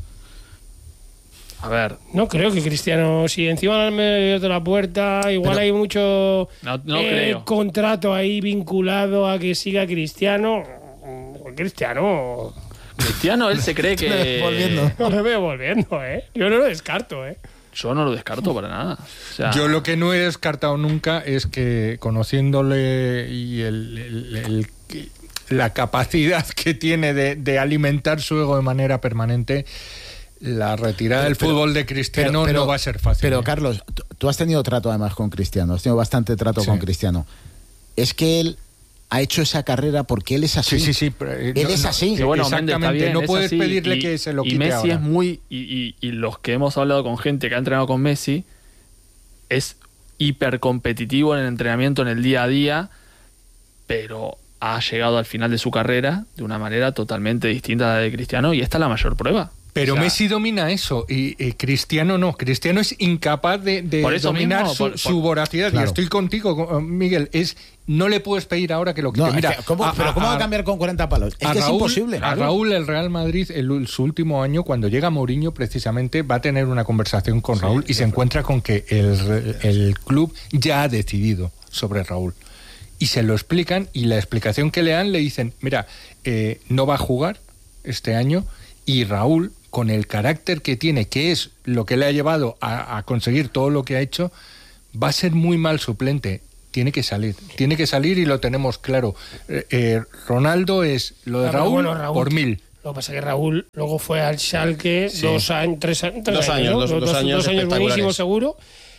A ver. No creo que Cristiano, si encima del medio de la puerta, igual Pero- hay mucho No, no eh, creo. contrato ahí vinculado a que siga Cristiano. Cristiano. Cristiano, él se cree que. Volviendo. No me veo volviendo, ¿eh? Yo no lo descarto, ¿eh? Yo no lo descarto para nada. O sea, Yo lo que no he descartado nunca es que, conociéndole y el, el- el- la capacidad que tiene de, de alimentar su ego de manera permanente, la retirada del Pero- fútbol de Cristiano pero- pero- no va a ser fácil. Pero ¿eh? Carlos, tú- tú has tenido trato además con Cristiano, has tenido bastante trato Sí. con Cristiano. Es que él ha hecho esa carrera porque él es así. Sí, sí, sí. pero, eh, Él no- es no, así. Que bueno, Exactamente, Méndez, está bien, no es puedes así, pedirle y- que se lo y quite Messi ahora. es muy y, y- y los que hemos hablado con gente que ha entrenado con Messi es hiper competitivo en el entrenamiento, en el día a día, pero ha llegado al final de su carrera de una manera totalmente distinta a la de Cristiano y esta es la mayor prueba. Pero O sea, Messi domina eso y, y Cristiano no. Cristiano es incapaz de, de Por eso dominar mismo, su, por- por- su voracidad. Claro. Y estoy contigo, co- Miguel. Es no le puedes pedir ahora que lo quite. No, es Mira, que, ¿cómo- a- pero a- ¿cómo va a a- cambiar con cuarenta palos? Es a que Raúl, es imposible. A Raúl, el Real Madrid, el, su último año, cuando llega Mourinho, precisamente va a tener una conversación con Raúl y se encuentra con que el, el club ya ha decidido sobre Raúl. Y se lo explican y la explicación que le dan le dicen, mira, eh, no va a jugar este año y Raúl, con el carácter que tiene, que es lo que le ha llevado a, a conseguir todo lo que ha hecho, va a ser muy mal suplente. Tiene que salir, tiene que salir y lo tenemos claro. Eh, eh, Ronaldo es lo de Ah, pero Raúl, bueno, Raúl- por mil. Lo que pasa es que Raúl luego fue al Schalke Sí. dos años, tres, a- tres Dos años, años, ¿no? dos- dos años espectaculares. buenísimos seguro.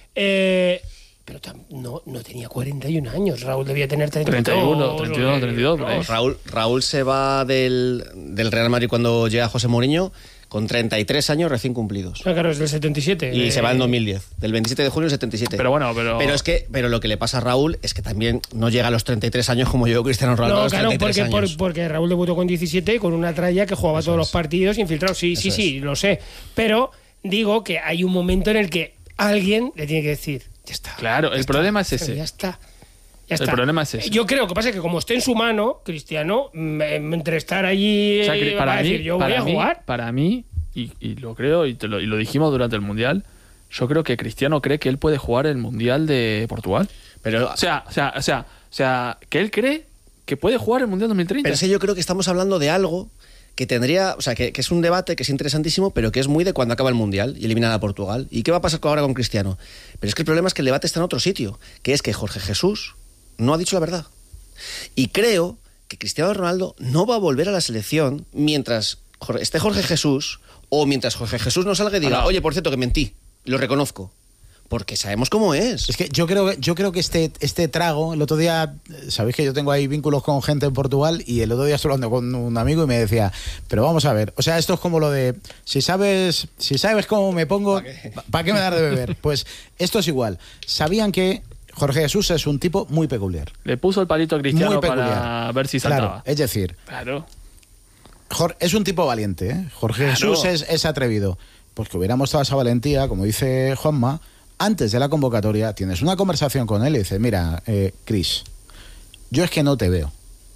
Eh, pero tam- no, no tenía cuarenta y un años. Raúl debía tener treinta y dos, treinta y uno, treinta y dos, treinta y dos, por ahí. No, Raúl, Raúl se va del, del Real Madrid cuando llega José Mourinho con treinta y tres años recién cumplidos. Ah, claro, es del setenta y siete. Y eh, se va en dos mil diez, del veintisiete de junio del setenta y siete. Pero bueno, pero- Pero es que pero lo que le pasa a Raúl es que también no llega a los treinta y tres años como llegó Cristiano Ronaldo a No, los claro, treinta y tres porque, por- años. porque Raúl debutó con diecisiete con una tralla que jugaba todos los partidos infiltrado. Sí, sí, Eso sí, lo sé. Pero digo que hay un momento en el que alguien le tiene que decir, ya está. Claro, ya el está, problema es pero ese. Ya está. Ya El está. problema es ese. Yo creo que pasa es que como esté en su mano, Cristiano, mm, entre estar allí O sea, eh, que va para a mí, decir, yo voy para a mí, jugar. para mí, y, y lo creo, y, te lo, y lo dijimos durante el Mundial, yo creo que Cristiano cree que él puede jugar el Mundial de Portugal. Pero, O sea, o sea, o sea, o sea, que él cree que puede jugar el Mundial dos mil treinta. pero es que yo creo que estamos hablando de algo que tendría, o sea, que, que es un debate que es interesantísimo, pero que es muy de cuando acaba el Mundial y eliminan a Portugal. ¿Y qué va a pasar ahora con Cristiano? Pero es que el problema es que el debate está en otro sitio, que es que Jorge Jesús no ha dicho la verdad. Y creo que Cristiano Ronaldo no va a volver a la selección mientras Jorge- esté Jorge Jesús o mientras Jorge Jesús no salga y diga, Ah, no. oye, por cierto, que mentí, lo reconozco. Porque sabemos cómo es. Es que yo creo que yo creo que este este trago, el otro día, eh, sabéis que yo tengo ahí vínculos con gente en Portugal y el otro día estuve hablando con un amigo y me decía, pero vamos a ver, o sea, esto es como lo de si sabes si sabes cómo me pongo, ¿para qué me das de beber? Pues esto es igual. Sabían que Jorge Jesús es un tipo muy peculiar. Le puso el palito a Cristiano Muy peculiar. para ver si Claro, saltaba. es decir, Claro. Jor- es un tipo valiente, ¿eh? Jorge Claro. Jesús es, es atrevido. Pues que hubiera mostrado esa valentía, como dice Juanma, antes de la convocatoria, tienes una conversación con él y dices, mira, eh, Chris, yo es que no te veo.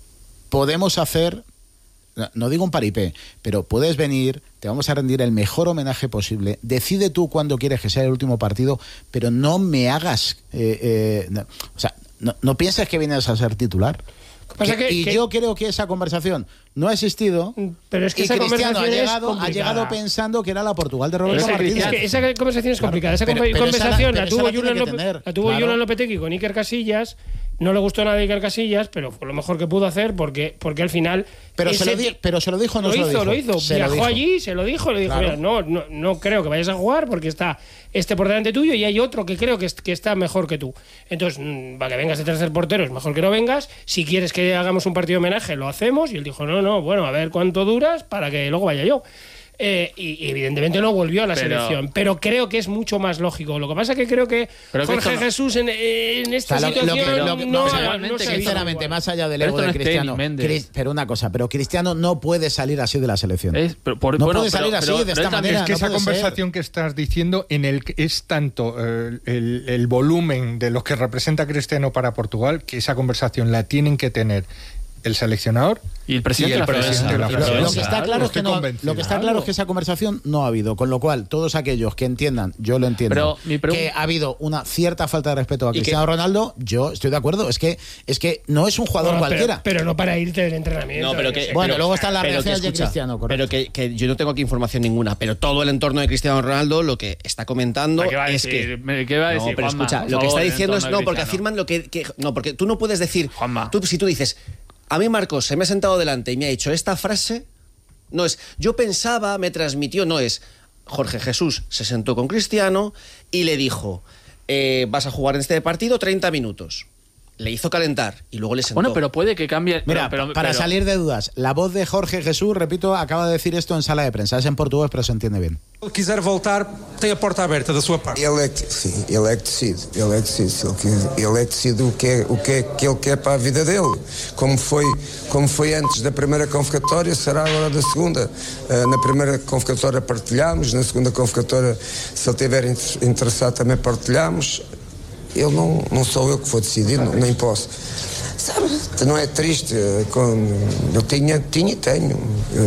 Podemos hacer, no, no digo un paripé, pero puedes venir, te vamos a rendir el mejor homenaje posible, decide tú cuándo quieres que sea el último partido, pero no me hagas, eh, eh, no, o sea, no, no pienses que vienes a ser titular. pasa Que- que- y que- yo creo que esa conversación no ha existido. Pero es que y esa Cristiano ha conversación es llegado, ha complicada. llegado pensando que era la Portugal de Roberto Es que, Martínez. es que esa conversación es Claro, complicada. Esa pero- conver- pero esa la- conversación pero la, esa tuvo la tiene Julián que Lope- tener, la tuvo claro. Julián Lopetegui con Iker Casillas. No le gustó nada a Iker Casillas, pero fue lo mejor que pudo hacer porque, porque al final. Pero se, ese lo di- ti- pero se lo dijo o no lo se lo hizo, dijo. lo hizo. Se lo Viajó dijo. allí, se lo dijo, le dijo, Claro. mira, no, no, no creo que vayas a jugar porque está este por delante tuyo y hay otro que creo que, es- que está mejor que tú. Entonces, mm, para que vengas de tercer portero es mejor que no vengas. Si quieres que hagamos un partido de homenaje, lo hacemos. Y él dijo, no, no, bueno, a ver cuánto duras para que luego vaya yo. Eh, y, y evidentemente no volvió a la Pero- selección, pero creo que es mucho más lógico. Lo que pasa es que creo que Pero que Jorge esto no- Jesús en, en O esta sea, lo- lo que- situación lo que- no, no, ha- pero no realmente, se ha visto Sinceramente, igual. más allá del Pero ego esto de no es Cristiano. Teni Méndez. Cris- pero una cosa, pero Cristiano no puede salir así de la selección. Es- pero por- no bueno, puede salir pero- así pero- de pero esta él también- manera. Es que no esa puede ser. conversación que estás diciendo en el que es tanto eh, el, el volumen de los que representa Cristiano para Portugal, que esa conversación la tienen que tener el seleccionador Y el presidente y el de la presidente de la Federación. Lo, lo Federación. que está claro es que Estoy no, convencido. lo que está claro es que esa conversación no ha habido, con lo cual todos aquellos que entiendan, yo lo entiendo, Pero mi pregun- que ha habido una cierta falta de respeto a que- Cristiano Ronaldo, yo estoy de acuerdo, es que es que no es un jugador Bueno, cualquiera. Pero, pero no para irte del entrenamiento. No, pero yo que, sé. Bueno, pero- luego están las pero que reacciones de escucha, Cristiano, correcto. Pero que, que yo no tengo aquí información ninguna, pero todo el entorno de Cristiano Ronaldo lo que está comentando ¿Qué va a es decir? que... ¿Qué va a decir, No, pero Juanma? escucha, Por lo que favor, está en diciendo es... torno No, de porque Cristiano. afirman lo que, que... No, porque tú no puedes decir... Juanma. Tú, si tú dices, a mí Marcos se me ha sentado delante y me ha dicho esta frase, no es, yo pensaba, me transmitió, no es... Jorge Jesús se sentó con Cristiano y le dijo, eh, vas a jugar en este partido treinta minutos. Le hizo calentar y luego le sentó. Bueno, pero puede que cambie. Mira, pero, pero, para pero, salir de dudas, la voz de Jorge Jesús, repito, acaba de decir esto en sala de prensa. Es en portugués, pero se entiende bien. Se quiser voltar, tem a porta aberta da sua parte. Ele é que, sim, ele é que decide. Ele é que decide. Ele, ele é que decide o que é, o que é que ele quer para a vida dele. Como foi, como foi antes da primeira convocatória, será agora da segunda. Uh, na primeira convocatória partilhamos, na segunda convocatória, se ele estiver interessado, também partilhamos. Eu não, não sou eu que vou decidir, não, nem posso. Sabe, não é triste. Com, eu tinha, tinha e tenho.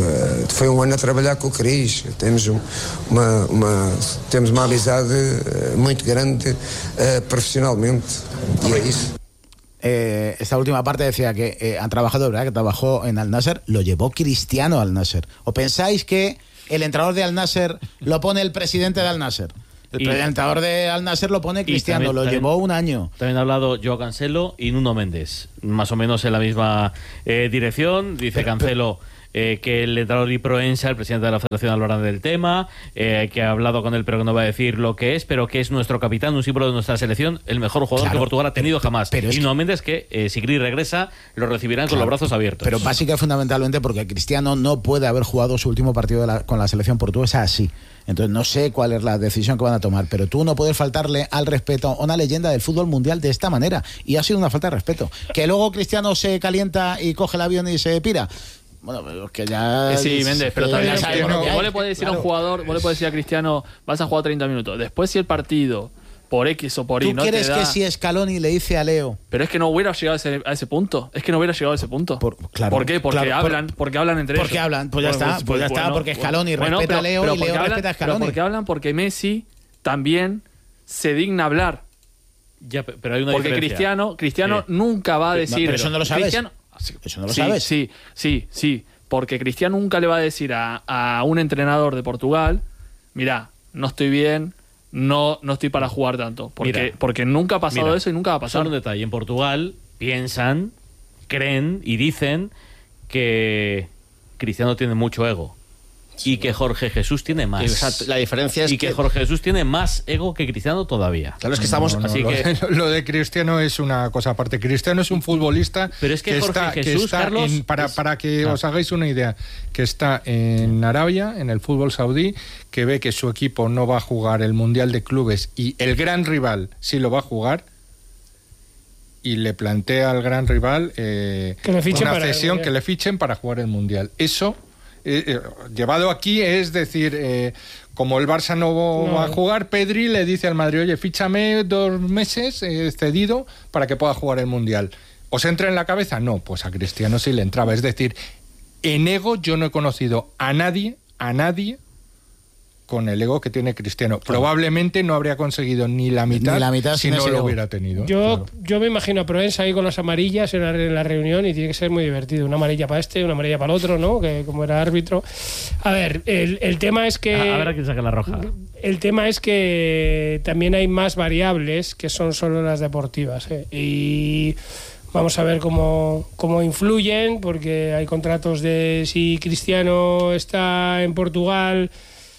Foi um ano a trabalhar com o Cris. Temos uma, uma, temos uma amizade muito grande uh, profissionalmente. Y es isso. Eh, esta última parte decía que eh, han trabajado, ¿verdad? Que trabajó en Al Nasser, lo llevó Cristiano al Nasser. ¿O pensáis que el entrenador de Al Nasser lo pone el presidente de Al Nasser? El presentador de Al Nasser lo pone Cristiano, también, lo también, llevó un año. También ha hablado Joao Cancelo y Nuno Méndez, más o menos en la misma eh, dirección. Dice pero, Cancelo eh, que el entrenador y Proensa, el presidente de la Federación, hablarán del tema, eh, que ha hablado con él pero que no va a decir lo que es, pero que es nuestro capitán, un símbolo de nuestra selección, el mejor jugador claro, que Portugal ha tenido jamás. Pero y Nuno Méndez que eh, si Gris regresa lo recibirán claro, con los brazos abiertos. Pero básicamente fundamentalmente porque Cristiano no puede haber jugado su último partido de la, con la selección portuguesa así. Entonces no sé cuál es la decisión que van a tomar, pero tú no puedes faltarle al respeto a una leyenda del fútbol mundial de esta manera, y ha sido una falta de respeto. Que luego Cristiano se calienta y coge el avión y se pira. Bueno, pero es que ya... Sí, Méndez, pero también ya sabes, no, vos le podés decir claro. a un jugador, vos le podés decir a Cristiano, vas a jugar treinta minutos. Después si el partido, por X o por Y, no te da... ¿Tú quieres que si Scaloni le dice a Leo... Pero es que no hubiera llegado a ese, a ese punto. Es que no hubiera llegado a ese punto. Por, claro, ¿Por qué? Porque, claro, hablan, por, porque hablan entre porque ellos. Porque hablan, pues ya pues, está, pues, pues ya bueno, está, porque Scaloni bueno, respeta pero, a Leo y Leo hablan, respeta a Scaloni. Pero porque hablan porque Messi también se digna hablar. Ya, pero hay una porque diferencia. Cristiano, Cristiano sí. nunca va a decir... Pero eso no lo sabes. Cristiano, eso no lo sí, sabes. Sí, sí, sí. Porque Cristiano nunca le va a decir a, a un entrenador de Portugal, mira, no estoy bien, no, no estoy para jugar tanto. Porque, mira, porque nunca ha pasado mira, eso y nunca va a pasar. Solo un detalle, en Portugal piensan, creen y dicen que Cristiano tiene mucho ego. Sí. Y que Jorge Jesús tiene más. Exacto. La diferencia es y que, que Jorge Jesús tiene más ego que Cristiano todavía. Claro, es que estamos no, no, así lo, que lo de Cristiano es una cosa aparte. Cristiano es un futbolista pero es que, que Jorge está, Jesús, que está Carlos, en, para, es... para que ah. os hagáis una idea, que está en Arabia, en el fútbol saudí, que ve que su equipo no va a jugar el Mundial de Clubes y el gran rival sí lo va a jugar. Y le plantea al gran rival eh, que le fichen una para cesión que le fichen para jugar el Mundial. Eso Eh, eh, llevado aquí es decir, eh, como el Barça no, no va a jugar, Pedri le dice al Madrid, oye, fíchame dos meses eh, cedido para que pueda jugar el Mundial. ¿Os entra en la cabeza? No, pues a Cristiano sí le entraba. Es decir, en ego yo no he conocido a nadie, a nadie con el ego que tiene Cristiano. Probablemente no habría conseguido ni la mitad, ni la mitad si no lo hubiera tenido. Yo, claro. yo me imagino a Proensa ahí con las amarillas en la, en la reunión y tiene que ser muy divertido. Una amarilla para este, una amarilla para el otro, ¿no? Que como era árbitro. A ver, el, el tema es que... A, a ver a quién saca la roja. El tema es que también hay más variables que son solo las deportivas, ¿eh? Y... Vamos a ver cómo, cómo influyen, porque hay contratos de si Cristiano está en Portugal,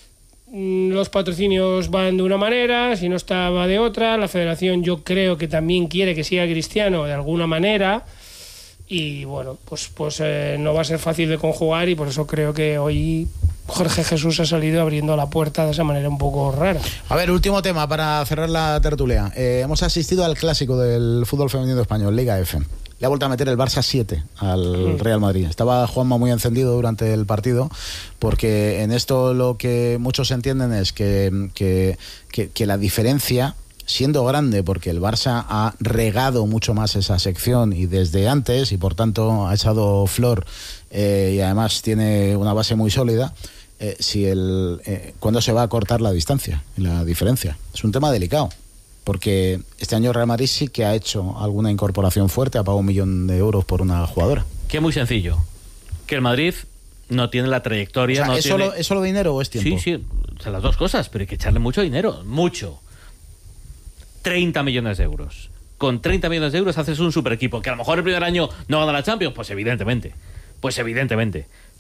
los patrocinios van de una manera, si no está va de otra. La federación yo creo que también quiere que siga Cristiano de alguna manera y bueno, pues, pues eh, no va a ser fácil de conjugar y por eso creo que hoy Jorge Jesús ha salido abriendo la puerta de esa manera un poco rara. A ver, último tema para cerrar la tertulia. Eh, hemos asistido al clásico del fútbol femenino español, Liga F. Le ha vuelto a meter el Barça siete al Real Madrid. Estaba Juanma muy encendido durante el partido, porque en esto lo que muchos entienden es que, que, que, que la diferencia, siendo grande, porque el Barça ha regado mucho más esa sección y desde antes, y por tanto ha echado flor eh, y además tiene una base muy sólida, eh, si el, eh, ¿cuándo se va a cortar la distancia y la diferencia? Es un tema delicado. Porque este año Real Madrid sí que ha hecho alguna incorporación fuerte, ha pagado un millón de euros por una jugadora. Que es muy sencillo. Que el Madrid no tiene la trayectoria. O sea, no ¿es, tiene... solo, ¿Es solo dinero o es tiempo? Sí, sí, o sea, las dos cosas, pero hay que echarle mucho dinero, mucho. treinta millones de euros. Con treinta millones de euros haces un super equipo. Que a lo mejor el primer año no gana la Champions, pues evidentemente. Pues evidentemente.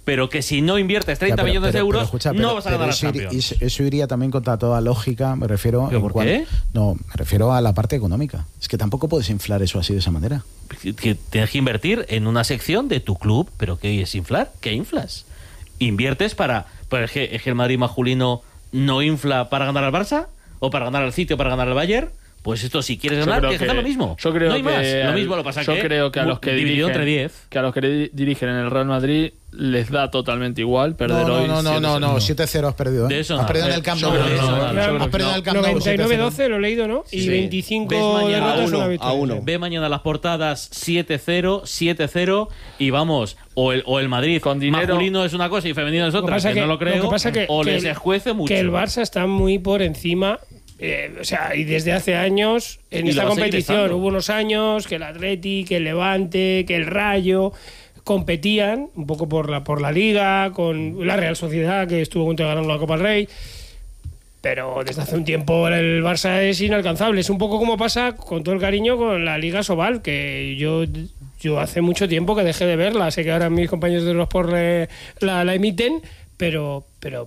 pero que si no inviertes treinta Ya, pero- millones pero- de euros, pero escucha, no pero- vas a pero ganar la eso iría- Champions. Eso, eso iría también contra toda lógica, me refiero. ¿Pero en por cuan- qué? No, me refiero a la parte económica. Es que tampoco puedes inflar eso así de esa manera. Que tienes que invertir en una sección de tu club, pero ¿qué es inflar? ¿Qué inflas? Inviertes para... Pero es, que, es que el Madrid masculino no infla para ganar al Barça, o para ganar al City, o para ganar al Bayern. Pues esto, si quieres Yo ganar, creo tienes que hacer lo mismo. Yo creo no hay que más. Lo al- mismo lo pasa yo que creo que a los que dividido dirigen, entre diez. que a los que di- dirigen en el Real Madrid les da totalmente igual perder No, no, hoy. no, no, siete no, no, cero. siete cero has perdido. ¿eh? De eso has nada. perdido en Eh, el Camp yo Nou. creo que eso nada. Has Yo creo que perdido en el Camp Nou. noventa y nueve siete cero. doce, lo he leído, ¿no? Y Sí. veinticinco Ves mañana derrotas, a uno, una a victoria. uno. Ve mañana las portadas siete cero, siete cero y vamos, o el, o el Madrid Con dinero- masculino es una cosa y femenino es Lo que otra, pasa que, que- no lo lo creo, que pasa que- o que les el- escuece mucho. Que el Barça está muy por encima. Eh, o sea, y desde hace años en Y esta lo va a seguir competición estando. hubo unos años que el Atleti, que el Levante, que el Rayo competían un poco por la por la Liga, con la Real Sociedad, que estuvo a punto de ganar la Copa del Rey. Pero desde hace un tiempo el Barça es inalcanzable. Es un poco como pasa, con todo el cariño, con la Liga Sobal, que yo yo hace mucho tiempo que dejé de verla. Sé que ahora mis compañeros de los por la, la emiten, pero pero